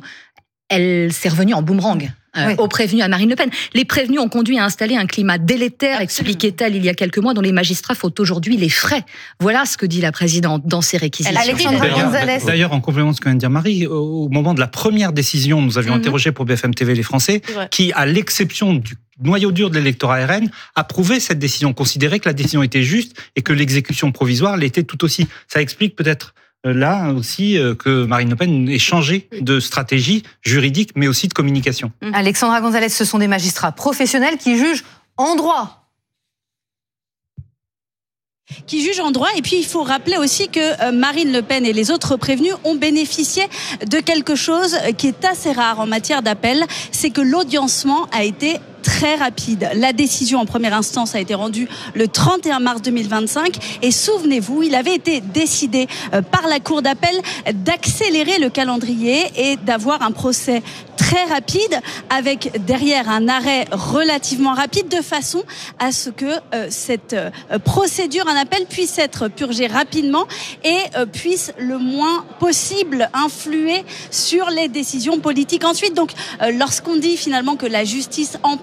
elle s'est revenue en boomerang. Euh, oui. aux prévenus, à Marine Le Pen. Les prévenus ont conduit à installer un climat délétère, expliquait-elle il y a quelques mois, dont les magistrats font aujourd'hui les frais. Voilà ce que dit la présidente dans ses réquisitions. Alexandra Gonzalez. D'ailleurs, en complément de ce que vient de dire Marie, au moment de la première décision, nous avions mm-hmm. interrogé pour B F M T V les Français, qui, à l'exception du noyau dur de l'électorat R N, approuvait cette décision, considérait que la décision était juste et que l'exécution provisoire l'était tout aussi. Ça explique peut-être là aussi que Marine Le Pen ait changé de stratégie juridique, mais aussi de communication. Alexandra Gonzalez, ce sont des magistrats professionnels qui jugent en droit. Qui jugent en droit. Et puis, il faut rappeler aussi que Marine Le Pen et les autres prévenus ont bénéficié de quelque chose qui est assez rare en matière d'appel. C'est que l'audiencement a été très rapide. La décision en première instance a été rendue le trente et un mars deux mille vingt-cinq et souvenez-vous, il avait été décidé par la Cour d'appel d'accélérer le calendrier et d'avoir un procès très rapide avec derrière un arrêt relativement rapide de façon à ce que euh, cette euh, procédure, un appel puisse être purgée rapidement et euh, puisse le moins possible influer sur les décisions politiques ensuite. Donc euh, lorsqu'on dit finalement que la justice empêche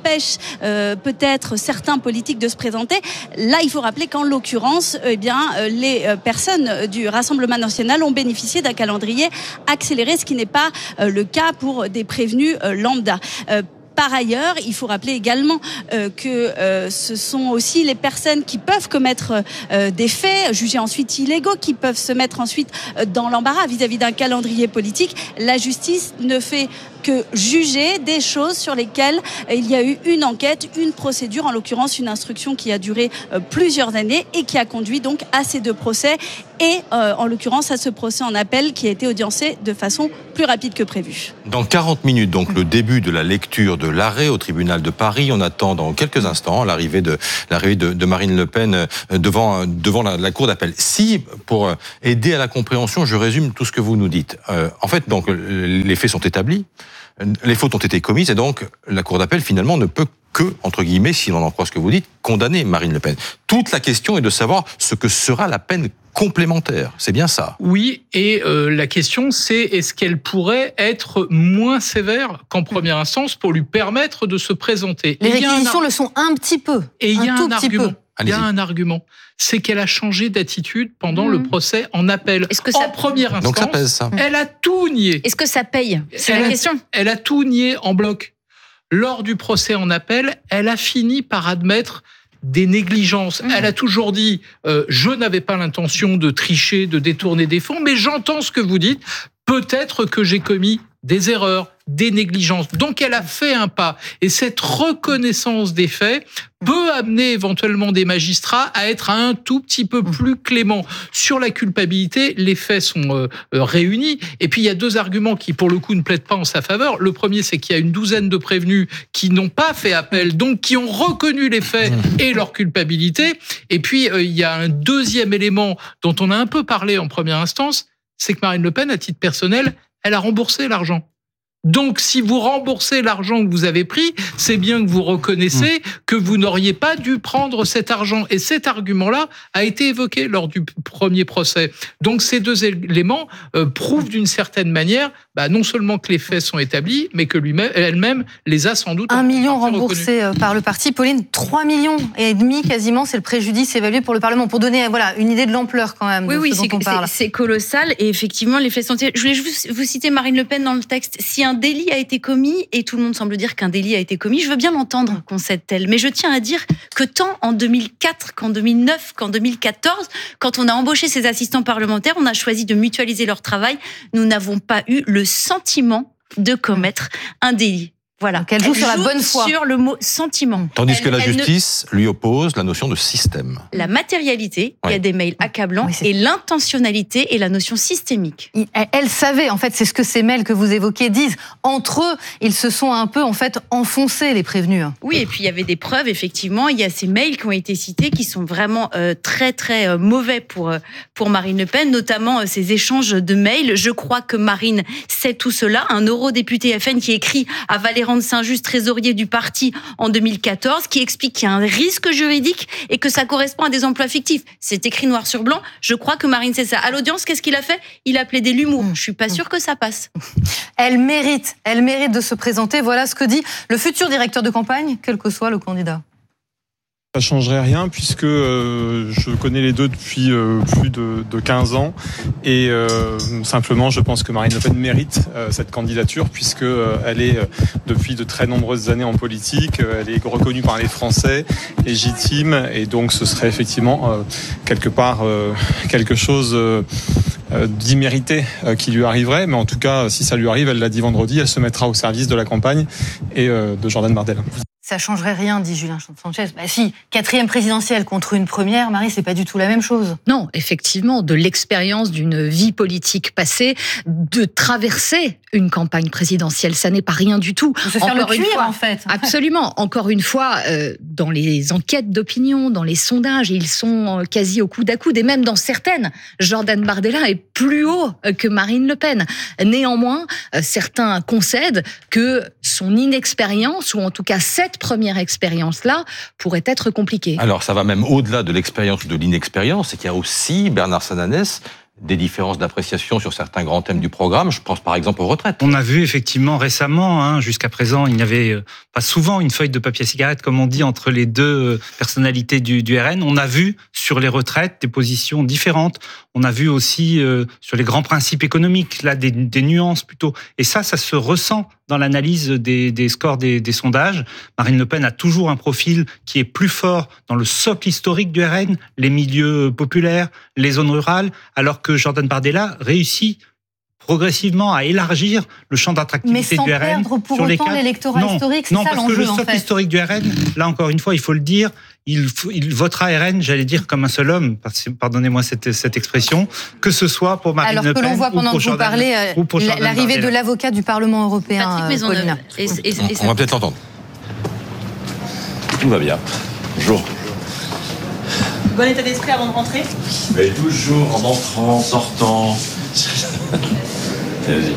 empêche euh, peut-être certains politiques de se présenter. Là, il faut rappeler qu'en l'occurrence, eh bien, euh, les euh, personnes du Rassemblement national ont bénéficié d'un calendrier accéléré, ce qui n'est pas euh, le cas pour des prévenus euh, lambda. Euh, Par ailleurs, il faut rappeler également euh, que euh, ce sont aussi les personnes qui peuvent commettre euh, des faits, jugés ensuite illégaux, qui peuvent se mettre ensuite euh, dans l'embarras vis-à-vis d'un calendrier politique. La justice ne fait que juger des choses sur lesquelles euh, il y a eu une enquête, une procédure, en l'occurrence une instruction qui a duré euh, plusieurs années et qui a conduit donc à ces deux procès et euh, en l'occurrence à ce procès en appel qui a été audiencé de façon plus rapide que prévu. Dans quarante minutes, donc le début de la lecture de l'arrêt au tribunal de Paris. On attend dans quelques instants l'arrivée de l'arrivée de, de Marine Le Pen devant devant la, la cour d'appel. Si, pour aider à la compréhension, je résume tout ce que vous nous dites. Euh, en fait, donc les faits sont établis, les fautes ont été commises et donc la cour d'appel finalement ne peut que, entre guillemets, si l'on en croit ce que vous dites, condamner Marine Le Pen. Toute la question est de savoir ce que sera la peine complémentaire. C'est bien ça? Oui, et euh, la question c'est est-ce qu'elle pourrait être moins sévère qu'en première instance pour lui permettre de se présenter? Les réquisitions ar- le sont un petit peu. Et il y a un argument. Il y a un argument. C'est qu'elle a changé d'attitude pendant mmh. le procès en appel. Est-ce que ça... En première instance, donc ça pèse, ça. Elle a tout nié. Est-ce que ça paye? C'est elle la a, question. Elle a tout nié en bloc. Lors du procès en appel, elle a fini par admettre des négligences. Mmh. Elle a toujours dit euh, « je n'avais pas l'intention de tricher, de détourner des fonds, mais j'entends ce que vous dites, peut-être que j'ai commis des erreurs, des négligences ». Donc elle a fait un pas. Et cette reconnaissance des faits peut amener éventuellement des magistrats à être un tout petit peu plus cléments. Sur la culpabilité, les faits sont euh, réunis. Et puis il y a deux arguments qui, pour le coup, ne plaident pas en sa faveur. Le premier, c'est qu'il y a une douzaine de prévenus qui n'ont pas fait appel, donc qui ont reconnu les faits et leur culpabilité. Et puis euh, il y a un deuxième élément dont on a un peu parlé en première instance, c'est que Marine Le Pen, à titre personnel, elle a remboursé l'argent. Donc, si vous remboursez l'argent que vous avez pris, c'est bien que vous reconnaissez que vous n'auriez pas dû prendre cet argent. Et cet argument-là a été évoqué lors du premier procès. Donc, ces deux éléments euh, prouvent d'une certaine manière, bah, non seulement que les faits sont établis, mais que lui-même, elle-même les a sans doute. Un million remboursé reconnus. Par le parti. Pauline, trois millions et demi quasiment, c'est le préjudice évalué pour le Parlement. Pour donner voilà, une idée de l'ampleur quand même. Oui, de oui, ce dont on parle. C'est, c'est colossal. Et effectivement, les faits sont. Je voulais juste vous citer Marine Le Pen dans le texte. Si un délit a été commis, et tout le monde semble dire qu'un délit a été commis, je veux bien l'entendre, concède-t-elle. Mais je tiens à dire que tant en deux mille quatre qu'en deux mille neuf, qu'en deux mille quatorze, quand on a embauché ces assistants parlementaires, on a choisi de mutualiser leur travail, nous n'avons pas eu le sentiment de commettre un délit. Voilà. Donc elle joue elle sur la bonne foi. Sur le mot sentiment. Tandis elle, que la justice ne... lui oppose la notion de système. La matérialité, oui. Il y a des mails accablants, oui, et l'intentionnalité et la notion systémique. Elle, elle savait, en fait, c'est ce que ces mails que vous évoquez disent. Entre eux, ils se sont un peu, en fait, enfoncés, les prévenus. Oui, et puis il y avait des preuves, effectivement. Il y a ces mails qui ont été cités qui sont vraiment euh, très, très euh, mauvais pour, euh, pour Marine Le Pen, notamment euh, ces échanges de mails. Je crois que Marine sait tout cela. Un eurodéputé F N qui écrit à Valérie de Saint-Just, trésorier du parti en deux mille quatorze, qui explique qu'il y a un risque juridique et que ça correspond à des emplois fictifs. C'est écrit noir sur blanc. Je crois que Marine sait ça. À l'audience, qu'est-ce qu'il a fait? Il a plaidé l'humour. Je suis pas sûre que ça passe. Elle mérite, elle mérite de se présenter. Voilà ce que dit le futur directeur de campagne, quel que soit le candidat. Ça changerait rien puisque euh, je connais les deux depuis euh, plus de, de quinze ans et euh, simplement je pense que Marine Le Pen mérite euh, cette candidature puisque euh, elle est euh, depuis de très nombreuses années en politique, euh, elle est reconnue par les Français, légitime et donc ce serait effectivement euh, quelque part euh, quelque chose euh, d'immérité euh, qui lui arriverait, mais en tout cas si ça lui arrive, elle l'a dit vendredi, elle se mettra au service de la campagne et euh, de Jordan Bardella. Ça changerait rien, dit Julien Sanchez. Bah si, quatrième présidentielle contre une première, Marie, c'est pas du tout la même chose. Non, effectivement, de l'expérience d'une vie politique passée, de traverser une campagne présidentielle, ça n'est pas rien du tout. De se faire le cuir, en fait. Absolument. Encore une fois, euh, dans les enquêtes d'opinion, dans les sondages, ils sont quasi au coude à coude, et même dans certaines, Jordan Bardella est plus haut que Marine Le Pen. Néanmoins, euh, certains concèdent que son inexpérience, ou en tout cas cette première expérience-là, pourrait être compliquée. Alors, ça va même au-delà de l'expérience ou de l'inexpérience, c'est qu'il y a aussi Bernard Sananès, des différences d'appréciation sur certains grands thèmes du programme. Je pense par exemple aux retraites. On a vu effectivement récemment, hein, jusqu'à présent, il n'y avait pas souvent une feuille de papier à cigarette, comme on dit, entre les deux personnalités du, du R N. On a vu sur les retraites des positions différentes. On a vu aussi euh, sur les grands principes économiques, là, des, des nuances plutôt. Et ça, ça se ressent dans l'analyse des, des scores des, des sondages. Marine Le Pen a toujours un profil qui est plus fort dans le socle historique du R N, les milieux populaires, les zones rurales, alors que Jordan Bardella réussit progressivement à élargir le champ d'attractivité du R N. Mais sans perdre pour autant l'électorat historique, c'est non, ça l'enjeu. Non, l'enjeu, parce que le en socle fait. historique du R N, là encore une fois, il faut le dire, il, il votera R N, j'allais dire, comme un seul homme, pardonnez-moi cette, cette expression, que ce soit pour Marine Alors Le Pen Alors que l'on voit pendant que vous Jordan, parlez, euh, l'arrivée de l'avocat du Parlement européen, Patrick Maisonneuve. Et, et, et, on, on va peut-être l'entendre. Tout va bien. Bonjour. Bon état d'esprit avant de rentrer. Mais toujours en entrant, en sortant. Vas-y.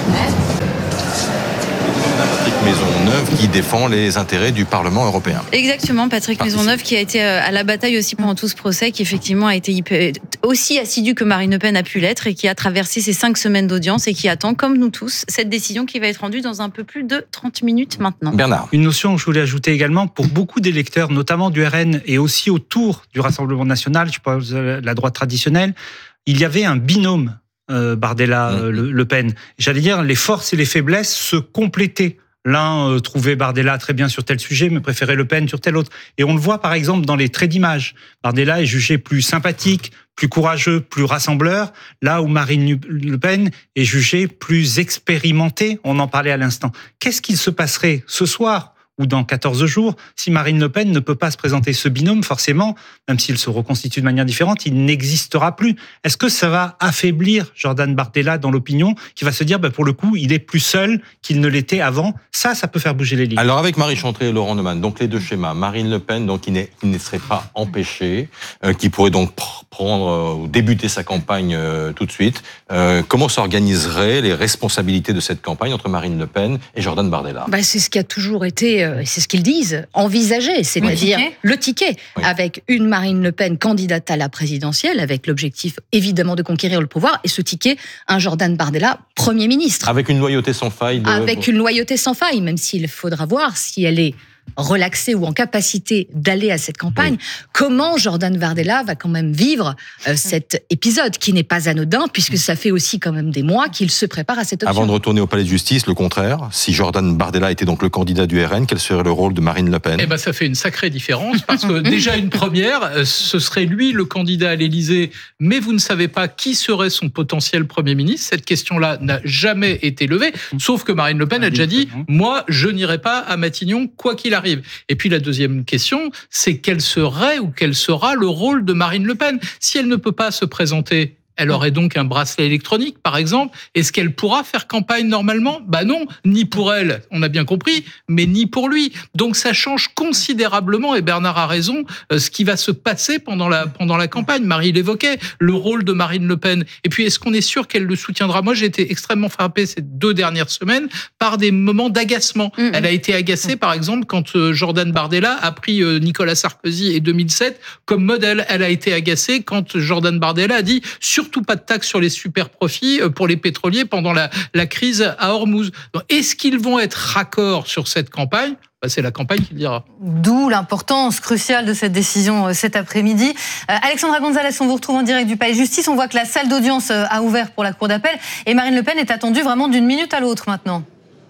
Patrick Maisonneuve qui défend les intérêts du Parlement européen. Exactement, Patrick Maisonneuve qui a été à la bataille aussi pendant tout ce procès, qui effectivement a été aussi assidu que Marine Le Pen a pu l'être et qui a traversé ces cinq semaines d'audience et qui attend, comme nous tous, cette décision qui va être rendue dans un peu plus de trente minutes maintenant. Bernard. Une notion que je voulais ajouter également, pour beaucoup d'électeurs, notamment du R N et aussi autour du Rassemblement national, je pense à la droite traditionnelle, il y avait un binôme Euh, Bardella, euh, Le, Le Pen. J'allais dire, les forces et les faiblesses se complétaient. L'un euh, trouvait Bardella très bien sur tel sujet, mais préférait Le Pen sur tel autre. Et on le voit par exemple dans les traits d'image. Bardella est jugé plus sympathique, plus courageux, plus rassembleur, là où Marine Le Pen est jugée plus expérimentée. On en parlait à l'instant. Qu'est-ce qu'il se passerait ce soir ou dans quatorze jours, si Marine Le Pen ne peut pas se présenter? Ce binôme, forcément, même s'il se reconstitue de manière différente, il n'existera plus. Est-ce que ça va affaiblir Jordan Bardella dans l'opinion, qui va se dire, bah, pour le coup, il est plus seul qu'il ne l'était avant? Ça, ça peut faire bouger les lignes. Alors, avec Marie Chantré et Laurent Neumann, donc les deux schémas. Marine Le Pen, donc, qui, n'est, qui ne serait pas empêchée, euh, qui pourrait donc prendre euh, ou débuter sa campagne euh, tout de suite. Euh, comment s'organiseraient les responsabilités de cette campagne entre Marine Le Pen et Jordan Bardella? Bah, c'est ce qui a toujours été... c'est ce qu'ils disent, envisager, c'est-à-dire le ticket, oui. Avec une Marine Le Pen candidate à la présidentielle, avec l'objectif évidemment de conquérir le pouvoir, et ce ticket, un Jordan Bardella Premier ministre. Avec une loyauté sans faille. De... Avec une loyauté sans faille, même s'il faudra voir si elle est relaxée ou en capacité d'aller à cette campagne, oui. Comment Jordan Bardella va quand même vivre euh, cet épisode qui n'est pas anodin, puisque ça fait aussi quand même des mois qu'il se prépare à cette option. Avant de retourner au palais de justice, le contraire, si Jordan Bardella était donc le candidat du R N, quel serait le rôle de Marine Le Pen? Eh ben, ça fait une sacrée différence, parce que déjà une première, ce serait lui le candidat à l'Élysée, mais vous ne savez pas qui serait son potentiel Premier ministre. Cette question-là n'a jamais été levée, sauf que Marine Le Pen a déjà dit « Moi, je n'irai pas à Matignon, quoi qu'il arrive ». Et puis la deuxième question, c'est quel serait ou quel sera le rôle de Marine Le Pen? Si elle ne peut pas se présenter, elle aurait donc un bracelet électronique, par exemple. Est-ce qu'elle pourra faire campagne normalement? Bah non, ni pour elle, on a bien compris, mais ni pour lui. Donc ça change considérablement, et Bernard a raison, ce qui va se passer pendant la, pendant la campagne. Marie l'évoquait, le rôle de Marine Le Pen. Et puis, est-ce qu'on est sûr qu'elle le soutiendra? Moi, j'ai été extrêmement frappé ces deux dernières semaines par des moments d'agacement. Mmh. Elle a été agacée, par exemple, quand Jordan Bardella a pris Nicolas Sarkozy et deux mille sept comme modèle. Elle a été agacée quand Jordan Bardella a dit « Surtout pas de taxes sur les super profits pour les pétroliers pendant la, la crise à Hormuz. » Donc, est-ce qu'ils vont être raccords sur cette campagne? Bah, c'est la campagne qui le dira. D'où l'importance cruciale de cette décision cet après-midi. Euh, Alexandra Gonzalez, on vous retrouve en direct du Palais de Justice. On voit que la salle d'audience a ouvert pour la Cour d'appel et Marine Le Pen est attendue vraiment d'une minute à l'autre maintenant.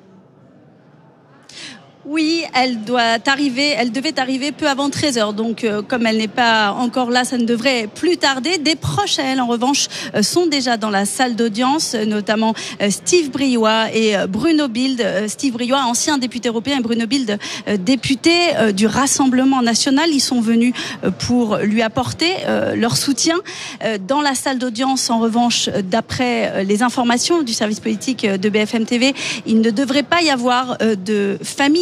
Oui, elle doit arriver, elle devait arriver peu avant treize heures. Donc, euh, comme elle n'est pas encore là, ça ne devrait plus tarder. Des proches à elle, en revanche, euh, sont déjà dans la salle d'audience, notamment euh, Steve Briois et euh, Bruno Bilde. Euh, Steve Briois, ancien député européen, et Bruno Bilde, euh, député euh, du Rassemblement national. Ils sont venus euh, pour lui apporter euh, leur soutien. Euh, dans la salle d'audience, en revanche, euh, d'après euh, les informations du service politique euh, de B F M T V, il ne devrait pas y avoir euh, de famille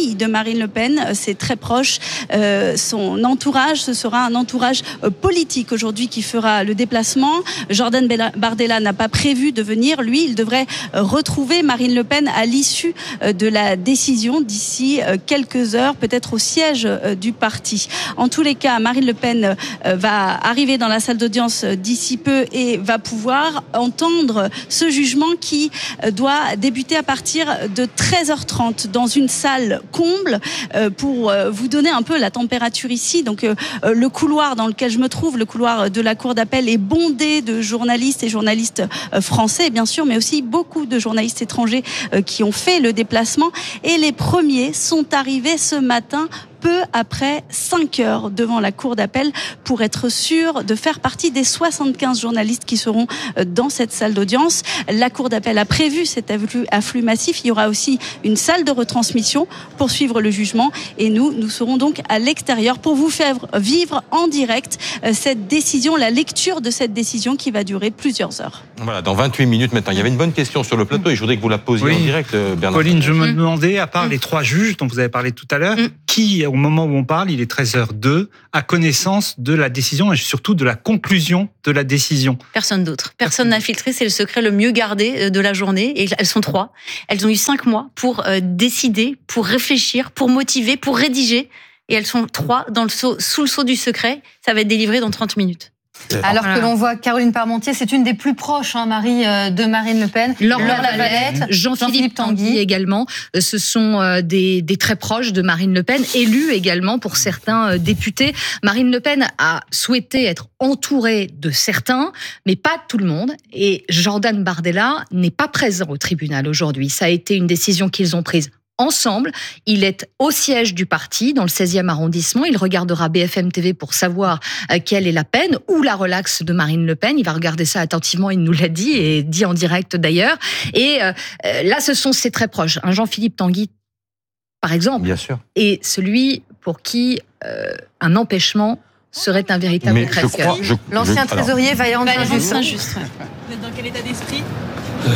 fille de Marine Le Pen, ses très proches, euh, son entourage. Ce sera un entourage euh, politique aujourd'hui qui fera le déplacement. Jordan Bardella n'a pas prévu de venir. Lui, il devrait euh, retrouver Marine Le Pen à l'issue euh, de la décision d'ici euh, quelques heures, peut-être au siège euh, du parti. En tous les cas, Marine Le Pen euh, va arriver dans la salle d'audience euh, d'ici peu et va pouvoir entendre ce jugement qui euh, doit débuter à partir de treize heures trente dans une salle comble. Euh, pour euh, vous donner un peu la température ici, donc euh, le couloir dans lequel je me trouve, le couloir de la cour d'appel, est bondé de journalistes et journalistes euh, français bien sûr, mais aussi beaucoup de journalistes étrangers euh, qui ont fait le déplacement, et les premiers sont arrivés ce matin peu après cinq heures devant la cour d'appel pour être sûr de faire partie des soixante-quinze journalistes qui seront dans cette salle d'audience. La cour d'appel a prévu cet afflux, afflux massif. Il y aura aussi une salle de retransmission pour suivre le jugement, et nous, nous serons donc à l'extérieur pour vous faire vivre en direct cette décision, la lecture de cette décision qui va durer plusieurs heures. Voilà, dans vingt-huit minutes maintenant. Il y avait une bonne question sur le plateau et je voudrais que vous la posiez oui. en direct, Bernard. Pauline, je me demandais, à part mmh. les trois juges dont vous avez parlé tout à l'heure, mmh. qui, au moment où on parle, il est treize heures deux, a connaissance de la décision et surtout de la conclusion de la décision. Personne d'autre. Personne n'a filtré. C'est le secret le mieux gardé de la journée. Et elles sont trois. Elles ont eu cinq mois pour euh, décider, pour réfléchir, pour motiver, pour rédiger. Et elles sont trois dans le sceau, sous le sceau du secret. Ça va être délivré dans trente minutes. Alors que l'on voit Caroline Parmentier, c'est une des plus proches, hein, Marie, euh, de Marine Le Pen. Laure Lavalette, Jean-Philippe Tanguy également. Ce sont euh, des, des très proches de Marine Le Pen, élus également pour certains euh, députés. Marine Le Pen a souhaité être entourée de certains, mais pas tout le monde. Et Jordan Bardella n'est pas présent au tribunal aujourd'hui. Ça a été une décision qu'ils ont prise ensemble. Il est au siège du parti, dans le seizième arrondissement. Il regardera B F M T V pour savoir euh, quelle est la peine ou la relaxe de Marine Le Pen. Il va regarder ça attentivement, il nous l'a dit, et dit en direct d'ailleurs. Et euh, là, ce sont ses très proches. Un Jean-Philippe Tanguy, par exemple, bien sûr, est celui pour qui euh, un empêchement serait un véritable crève-cœur. L'ancien je, trésorier Valéran Saint-Just. Vous êtes dans quel état d'esprit ? euh,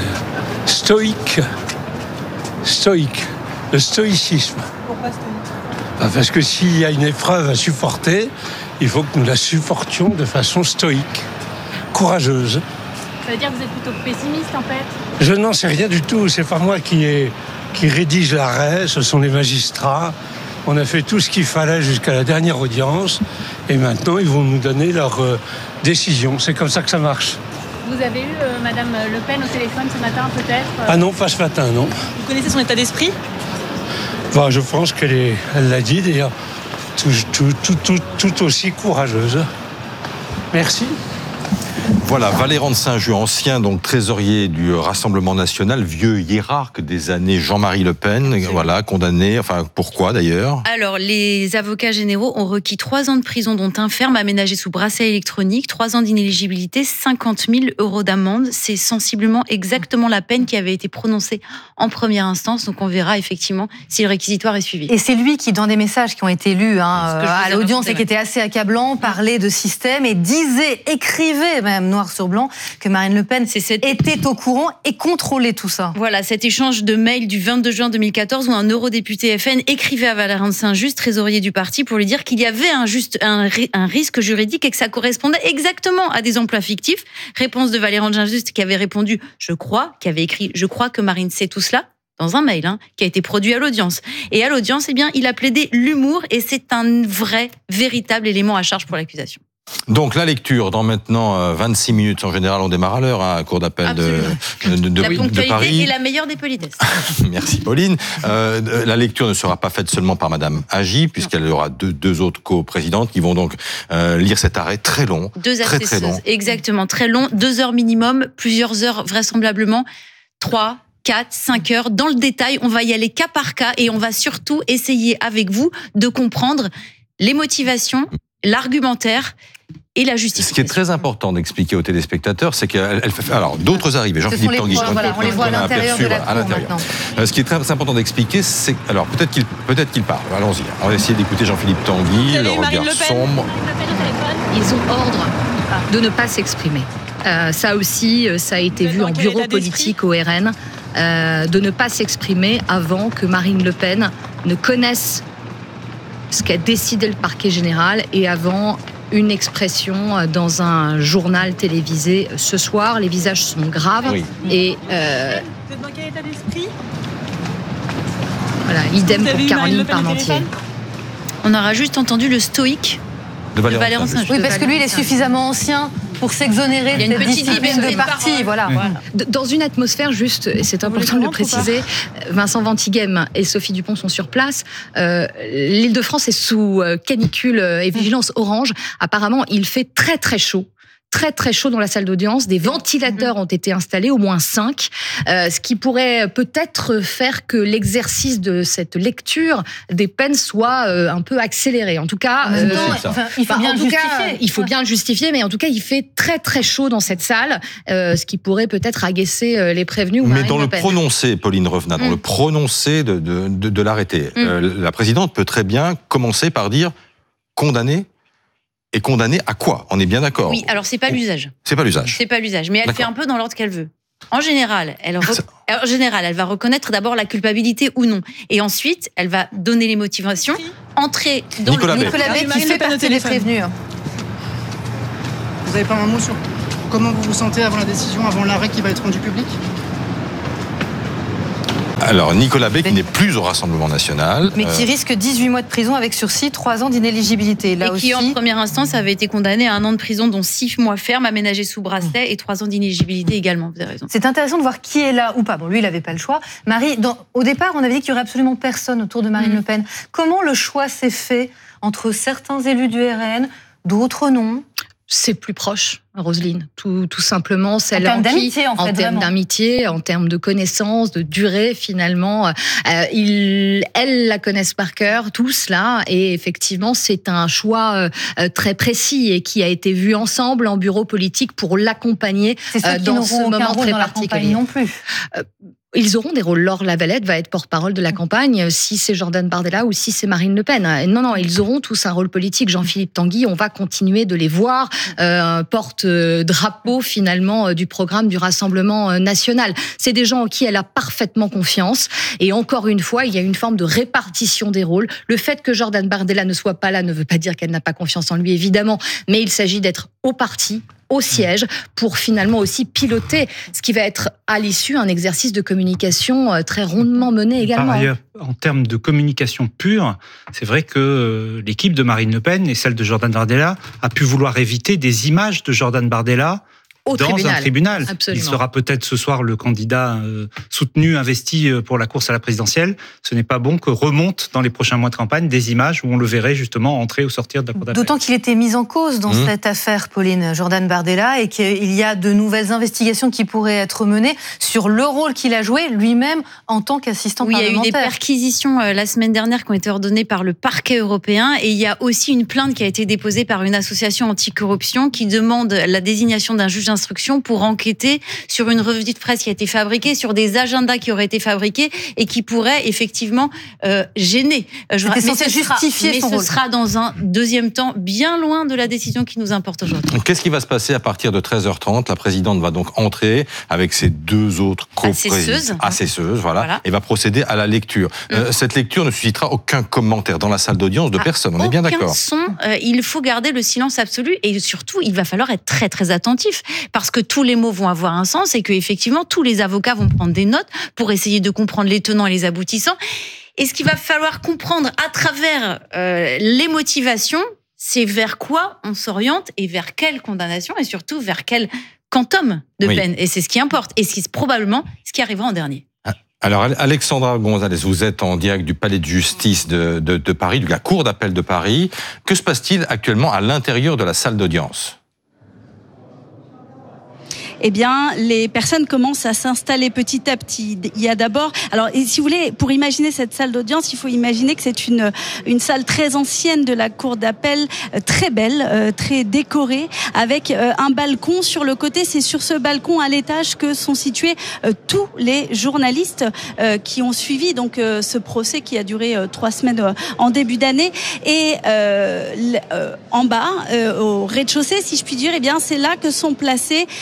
Stoïque. Stoïque, le stoïcisme. Pourquoi stoïque ? Ben parce que s'il y a une épreuve à supporter, il faut que nous la supportions de façon stoïque, courageuse. Ça veut dire que vous êtes plutôt pessimiste en fait ? Je n'en sais rien du tout, c'est pas moi qui, est, qui rédige l'arrêt, ce sont les magistrats. On a fait tout ce qu'il fallait jusqu'à la dernière audience, et maintenant ils vont nous donner leur euh, décision. C'est comme ça que ça marche. Vous avez eu euh, Madame Le Pen au téléphone ce matin, peut-être euh... Ah non, pas ce matin, non. Vous connaissez son état d'esprit ? Enfin, je pense qu'elle est, elle l'a dit d'ailleurs, tout, tout, tout, tout, tout aussi courageuse. Merci. Voilà, Valéran de Saint-Just, ancien donc trésorier du Rassemblement national, vieux hiérarque des années Jean-Marie Le Pen, Absolument. Voilà, condamné. Enfin, pourquoi d'ailleurs ? Alors, les avocats généraux ont requis trois ans de prison, dont un ferme aménagé sous bracelet électronique, trois ans d'inéligibilité, cinquante mille euros d'amende. C'est sensiblement exactement la peine qui avait été prononcée en première instance. Donc, on verra effectivement si le réquisitoire est suivi. Et c'est lui qui, dans des messages qui ont été lus hein, à l'audience et qui étaient assez accablants, parlait de système et disait, écrivait même noir sur blanc, que Marine Le Pen cette... était au courant et contrôlait tout ça. Voilà, cet échange de mails du vingt-deux juin deux mille quatorze où un eurodéputé F N écrivait à Valéran de Saint-Just, trésorier du parti, pour lui dire qu'il y avait un, juste, un, un risque juridique et que ça correspondait exactement à des emplois fictifs. Réponse de Valéran de Saint-Just qui avait répondu « je crois », qui avait écrit « je crois que Marine sait tout cela ». Dans un mail hein, qui a été produit à l'audience. Et à l'audience, eh bien, il a plaidé l'humour et c'est un vrai, véritable élément à charge pour l'accusation. Donc la lecture dans maintenant vingt-six minutes, en général on démarre à l'heure à hein, cour d'appel de, de, de, la de, ponctualité de Paris. est la meilleure des politesses. Merci Pauline. Euh, la lecture ne sera pas faite seulement par Madame Agi, puisqu'elle aura deux, deux autres co-présidentes qui vont donc euh, lire cet arrêt très long. Deux très, très long. Exactement, très long, deux heures minimum, plusieurs heures vraisemblablement, trois, quatre, cinq heures. Dans le détail, on va y aller cas par cas et on va surtout essayer avec vous de comprendre les motivations, l'argumentaire et la justification. Ce qui est très important d'expliquer aux téléspectateurs, c'est qu'elle fait... Alors, d'autres arrivés, Jean-Philippe Tanguy, voilà, on les voit à l'intérieur de la cour, à l'intérieur. Ce qui est très important d'expliquer, c'est... Alors, peut-être qu'il, peut-être qu'il parle. Allons-y. On va essayer d'écouter Jean-Philippe Tanguy, le regard sombre. Ils ont ordre de ne pas s'exprimer. Euh, ça aussi, ça a été vu en bureau politique au R N, euh, de ne pas s'exprimer avant que Marine Le Pen ne connaissent ce qu'a décidé le parquet général et avant une expression dans un journal télévisé ce soir. Les visages sont graves oui. et euh, vous êtes dans quel état d'esprit? Voilà, idem pour Caroline Parmentier. On aura juste entendu le stoïque de Valéran Saint-Just. Oui, parce que lui, il est suffisamment ancien pour s'exonérer de cette discipline de parti. Voilà. Voilà. Dans une atmosphère juste, et c'est important de le préciser, Vincent Ventighem et Sophie Dupont sont sur place. Euh, L'Île-de-France est sous canicule et vigilance orange. Apparemment, il fait très très chaud. Très très chaud dans la salle d'audience, des ventilateurs ont été installés, au moins cinq, euh, ce qui pourrait peut-être faire que l'exercice de cette lecture des peines soit euh, un peu accéléré. En tout cas, euh, enfin, il faut bah, bien le justifier. Cas, il faut bien le justifier, mais en tout cas, il fait très très chaud dans cette salle, euh, ce qui pourrait peut-être agacer les prévenus. Ou mais dans le prononcé, Pauline Revenat, dans mmh. le prononcé de, de, de, de l'arrêté, mmh. euh, la présidente peut très bien commencer par dire condamné. Et condamné à quoi? On est bien d'accord. Oui, alors c'est pas l'usage. C'est pas l'usage. C'est pas l'usage, mais elle fait un peu dans l'ordre qu'elle veut. En général, elle re... en général, elle va reconnaître d'abord la culpabilité ou non, et ensuite, elle va donner les motivations, entrer dans Nicolas le Bay. Nicolas Bay qui fait partie des prévenus. Vous avez pas un mot sur comment vous vous sentez avant la décision, avant l'arrêt qui va être rendu public? Alors, Nicolas Bay, qui n'est plus au Rassemblement national. Mais qui euh... risque dix-huit mois de prison avec sursis, trois ans d'inéligibilité. Là et aussi... qui, en première instance, avait été condamné à un an de prison, dont six mois ferme, aménagé sous bracelet, et trois ans d'inéligibilité également. Vous avez raison. C'est intéressant de voir qui est là ou pas. Bon, lui, il n'avait pas le choix. Marie, dans... au départ, on avait dit qu'il n'y aurait absolument personne autour de Marine mmh. Le Pen. Comment le choix s'est fait entre certains élus du R N, d'autres non? C'est plus proche, Roselyne, tout, tout simplement. Celle en termes d'amitié, en fait. En termes d'amitié, en termes de connaissances, de durée, finalement. Euh, ils, elles la connaissent par cœur, tous là. Et effectivement, c'est un choix euh, très précis et qui a été vu ensemble en bureau politique pour l'accompagner euh, dans ce moment très particulier. Non plus. Euh, Ils auront des rôles. Laure Lavalette va être porte-parole de la campagne, si c'est Jordan Bardella ou si c'est Marine Le Pen. Non, non, ils auront tous un rôle politique. Jean-Philippe Tanguy, on va continuer de les voir, euh, porte-drapeau finalement du programme du Rassemblement national. C'est des gens en qui elle a parfaitement confiance. Et encore une fois, il y a une forme de répartition des rôles. Le fait que Jordan Bardella ne soit pas là ne veut pas dire qu'elle n'a pas confiance en lui, évidemment, mais il s'agit d'être au parti, au siège, pour finalement aussi piloter ce qui va être à l'issue un exercice de communication très rondement mené également. Par ailleurs, en termes de communication pure, c'est vrai que l'équipe de Marine Le Pen et celle de Jordan Bardella a pu vouloir éviter des images de Jordan Bardella Au dans tribunal. un tribunal. Absolument. Il sera peut-être ce soir le candidat euh, soutenu, investi pour la course à la présidentielle. Ce n'est pas bon que remontent dans les prochains mois de campagne des images où on le verrait justement entrer ou sortir de la cour d'appel. D'autant qu'il était mis en cause dans mmh. cette affaire, Pauline, Jordan Bardella, et qu'il y a de nouvelles investigations qui pourraient être menées sur le rôle qu'il a joué lui-même en tant qu'assistant oui, parlementaire. Il y a eu des perquisitions euh, la semaine dernière qui ont été ordonnées par le parquet européen, et il y a aussi une plainte qui a été déposée par une association anticorruption qui demande la désignation d'un juge d'instruction pour enquêter sur une revue de presse qui a été fabriquée, sur des agendas qui auraient été fabriqués et qui pourraient effectivement euh, gêner. Euh, C'était censé justifier mais son ce rôle. sera dans un deuxième temps, bien loin de la décision qui nous importe aujourd'hui. Qu'est-ce qui va se passer à partir de treize heures trente? La présidente va donc entrer avec ses deux autres co-présidentes, assesseuses, voilà, voilà, et va procéder à la lecture. Mmh. Euh, cette lecture ne suscitera aucun commentaire dans la salle d'audience de ah, personne, on est bien d'accord. Son, euh, il faut garder le silence absolu et surtout, il va falloir être très très attentif parce que tous les mots vont avoir un sens et que effectivement tous les avocats vont prendre des notes pour essayer de comprendre les tenants et les aboutissants. Et ce qu'il va falloir comprendre à travers euh, les motivations, c'est vers quoi on s'oriente et vers quelle condamnation et surtout vers quel quantum de oui. peine. Et c'est ce qui importe et c'est probablement ce qui arrivera en dernier. Alors, Alexandra Gonzalez, vous êtes en direct du Palais de Justice de, de, de Paris, de la Cour d'appel de Paris. Que se passe-t-il actuellement à l'intérieur de la salle d'audience ? Eh bien, les personnes commencent à s'installer petit à petit. Il y a d'abord, alors, et si vous voulez, pour imaginer cette salle d'audience, il faut imaginer que c'est une une salle très ancienne de la cour d'appel, très belle, euh, très décorée, avec euh, un balcon sur le côté. C'est sur ce balcon à l'étage que sont situés euh, tous les journalistes euh, qui ont suivi donc euh, ce procès qui a duré euh, trois semaines euh, en début d'année. Et euh, euh, en bas, euh, au rez-de-chaussée, si je puis dire, eh bien, c'est là que sont placés euh,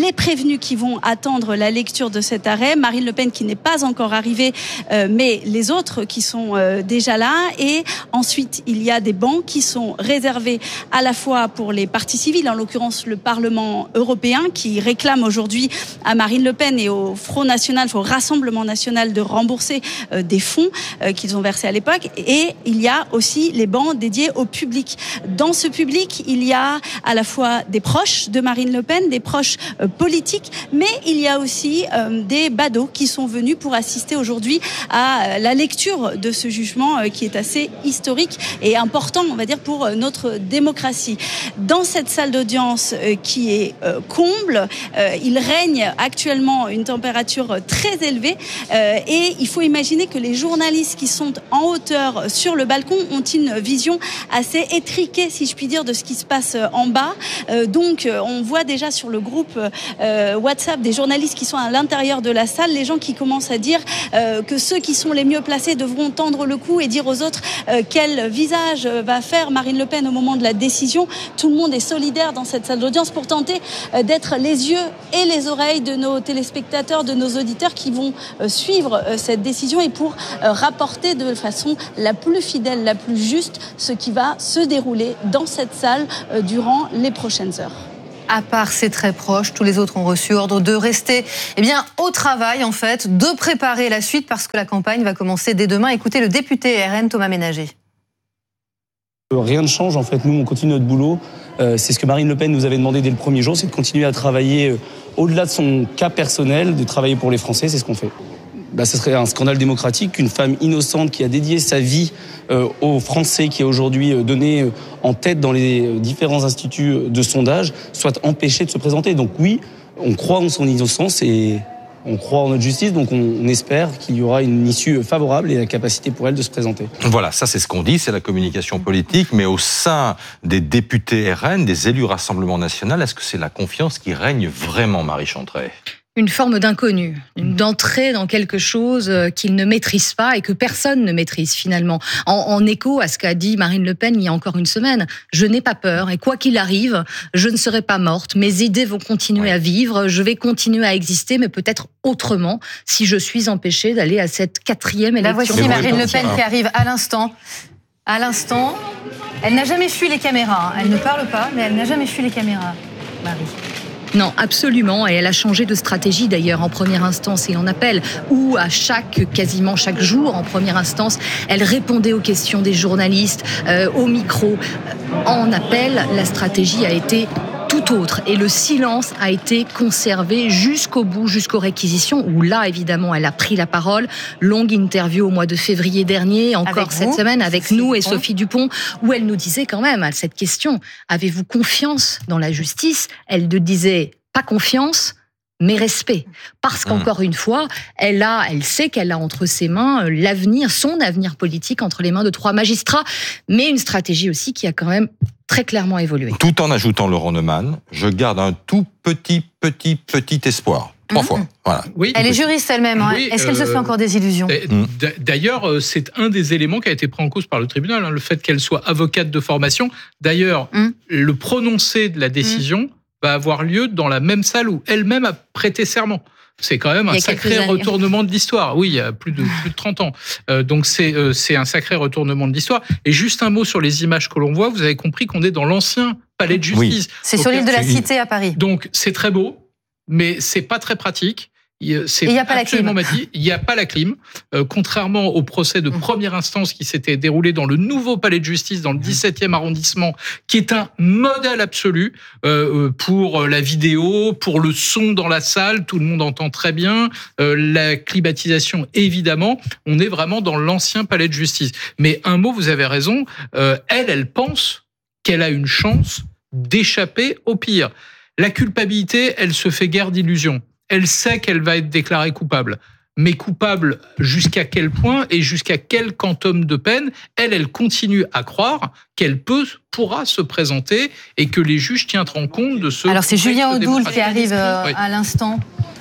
les prévenus qui vont attendre la lecture de cet arrêt, Marine Le Pen qui n'est pas encore arrivée, euh, mais les autres qui sont euh, déjà là. Et ensuite, il y a des bancs qui sont réservés à la fois pour les partis civils, en l'occurrence le Parlement européen, qui réclame aujourd'hui à Marine Le Pen et au Front National, au Rassemblement National, de rembourser euh, des fonds euh, qu'ils ont versés à l'époque. Et il y a aussi les bancs dédiés au public. Dans ce public, il y a à la fois des proches de Marine Le Pen, des proches euh, politiques, mais il y a aussi euh, des badauds qui sont venus pour assister aujourd'hui à la lecture de ce jugement euh, qui est assez historique et important, on va dire, pour euh, notre démocratie. Dans cette salle d'audience euh, qui est euh, comble, euh, il règne actuellement une température très élevée euh, et il faut imaginer que les journalistes qui sont en hauteur sur le balcon ont une vision assez étriquée, si je puis dire, de ce qui se passe en bas. Euh, donc, on voit déjà sur le groupe euh, WhatsApp des journalistes qui sont à l'intérieur de la salle, les gens qui commencent à dire euh, que ceux qui sont les mieux placés devront tendre le cou et dire aux autres euh, quel visage va faire Marine Le Pen au moment de la décision. Tout le monde est solidaire dans cette salle d'audience pour tenter euh, d'être les yeux et les oreilles de nos téléspectateurs, de nos auditeurs qui vont euh, suivre euh, cette décision et pour euh, rapporter de façon la plus fidèle, la plus juste, ce qui va se dérouler dans cette salle euh, durant les prochaines heures. À part ses très proches, tous les autres ont reçu ordre de rester eh bien, au travail, en fait, de préparer la suite parce que la campagne va commencer dès demain. Écoutez le député R N, Thomas Ménager. Rien ne change, en fait. Nous, on continue notre boulot. Euh, c'est ce que Marine Le Pen nous avait demandé dès le premier jour, c'est de continuer à travailler euh, au-delà de son cas personnel, de travailler pour les Français, c'est ce qu'on fait. Bah, ce serait un scandale démocratique qu'une femme innocente qui a dédié sa vie euh, aux Français, qui est aujourd'hui euh, donnée euh, en tête dans les différents instituts de sondage, soit empêchée de se présenter. Donc oui, on croit en son innocence et on croit en notre justice, donc on espère qu'il y aura une issue favorable et la capacité pour elle de se présenter. Voilà, ça c'est ce qu'on dit, c'est la communication politique, mais au sein des députés R N, des élus Rassemblement National, est-ce que c'est la confiance qui règne vraiment, Marie Chantrey ? Une forme d'inconnu, d'entrer dans quelque chose qu'ils ne maîtrisent pas et que personne ne maîtrise finalement. En, en écho à ce qu'a dit Marine Le Pen il y a encore une semaine, je n'ai pas peur et quoi qu'il arrive, je ne serai pas morte. Mes idées vont continuer à vivre, je vais continuer à exister, mais peut-être autrement si je suis empêchée d'aller à cette quatrième élection. La voici Marine Le Pen qui arrive à l'instant. À l'instant, elle n'a jamais fui les caméras. Elle ne parle pas, mais elle n'a jamais fui les caméras, Marie. Non, absolument. Et elle a changé de stratégie d'ailleurs en première instance et en appel, où à chaque, quasiment chaque jour en première instance, elle répondait aux questions des journalistes, euh, au micro. En appel, la stratégie a été tout autre. Et le silence a été conservé jusqu'au bout, jusqu'aux réquisitions, où là, évidemment, elle a pris la parole. Longue interview au mois de février dernier, encore avec cette vous, semaine, avec Sophie nous et Dupont. Sophie Dupont, où elle nous disait quand même, à cette question, avez-vous confiance dans la justice ? Elle nous disait, pas confiance, mais respect. Parce qu'encore une fois, elle a, elle sait qu'elle a entre ses mains l'avenir, son avenir politique entre les mains de trois magistrats, mais une stratégie aussi qui a quand même très clairement évolué. Tout en ajoutant Laurent Neumann, je garde un tout petit, petit, petit espoir. Trois mmh. fois. Voilà. Oui, elle est juriste elle-même. Hein. Oui, Est-ce qu'elle euh, se fait encore des illusions ? D'ailleurs, c'est un des éléments qui a été pris en cause par le tribunal, hein, le fait qu'elle soit avocate de formation. D'ailleurs, mmh. le prononcé de la décision mmh. va avoir lieu dans la même salle où elle-même a prêté serment. C'est quand même un sacré retournement de l'histoire. Oui, il y a plus de, plus de trente ans. Euh, donc c'est, euh, c'est un sacré retournement de l'histoire. Et juste un mot sur les images que l'on voit. Vous avez compris qu'on est dans l'ancien palais de justice. Oui. C'est donc, sur l'île de la Cité à Paris. Donc c'est très beau, mais c'est pas très pratique. C'est il n'y a pas la clim. Il n'y a pas la clim. Euh, contrairement au procès de première instance qui s'était déroulé dans le nouveau palais de justice, dans le dix-septième arrondissement, qui est un modèle absolu euh, pour la vidéo, pour le son dans la salle, tout le monde entend très bien, euh, la climatisation évidemment. On est vraiment dans l'ancien palais de justice. Mais un mot, vous avez raison, euh, elle, elle pense qu'elle a une chance d'échapper au pire. La culpabilité, elle se fait guère d'illusions. Elle sait qu'elle va être déclarée coupable. Mais coupable jusqu'à quel point et jusqu'à quel quantum de peine, elle, elle continue à croire qu'elle peut, pourra se présenter et que les juges tiendront compte de ce... Alors c'est Julien Audoul qui arrive euh, oui. à l'instant.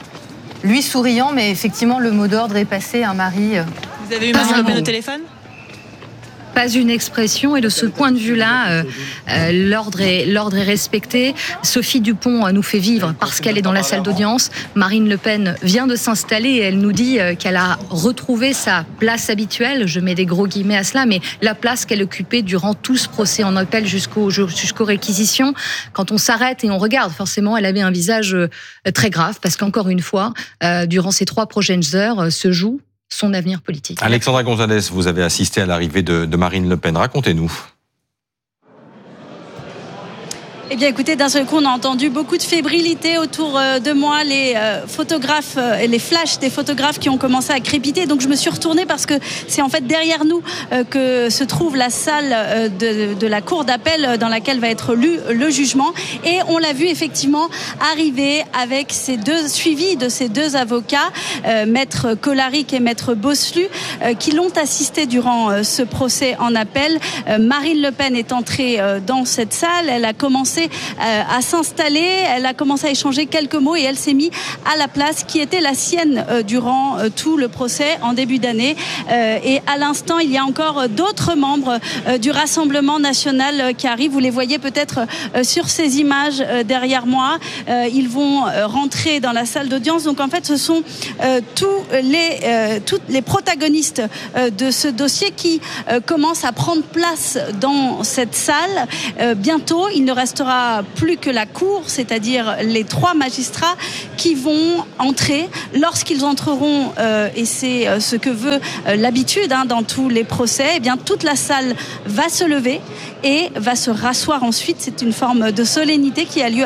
Lui souriant, mais effectivement le mot d'ordre est passé, hein, Marie. Vous avez eu Marine Le Pen au téléphone ? Pas une expression, et de ce point de vue-là, euh, euh, l'ordre est, l'ordre est respecté. Sophie Dupont nous fait vivre parce qu'elle est dans la salle d'audience. Marine Le Pen vient de s'installer et elle nous dit qu'elle a retrouvé sa place habituelle. Je mets des gros guillemets à cela, mais la place qu'elle occupait durant tout ce procès en appel jusqu'au, jusqu'aux réquisitions. Quand on s'arrête et on regarde, forcément, elle avait un visage très grave parce qu'encore une fois, euh, durant ces trois prochaines heures, se joue son avenir politique. Alexandra Gonzalez, vous avez assisté à l'arrivée de, de Marine Le Pen. Racontez-nous. Eh bien, écoutez, d'un seul coup, on a entendu beaucoup de fébrilité autour de moi, les photographes, les flashs des photographes qui ont commencé à crépiter. Donc, je me suis retournée parce que c'est en fait derrière nous que se trouve la salle de, de la cour d'appel dans laquelle va être lu le jugement. Et on l'a vu effectivement arriver avec ces deux, suivi de ces deux avocats, euh, maître Kollaric et maître Bosselu, euh, qui l'ont assisté durant euh, ce procès en appel. Euh, Marine Le Pen est entrée euh, dans cette salle. Elle a commencé à s'installer, elle a commencé à échanger quelques mots et elle s'est mise à la place qui était la sienne durant tout le procès en début d'année. Et à l'instant, il y a encore d'autres membres du Rassemblement national qui arrivent. Vous les voyez peut-être sur ces images derrière moi. Ils vont rentrer dans la salle d'audience. Donc en fait, ce sont tous les, tous les protagonistes de ce dossier qui commencent à prendre place dans cette salle. Bientôt, il ne restera plus que la cour, c'est-à-dire les trois magistrats qui vont entrer. Lorsqu'ils entreront, euh, et c'est ce que veut euh, l'habitude hein, dans tous les procès, eh bien toute la salle va se lever et va se rasseoir ensuite. C'est une forme de solennité qui a lieu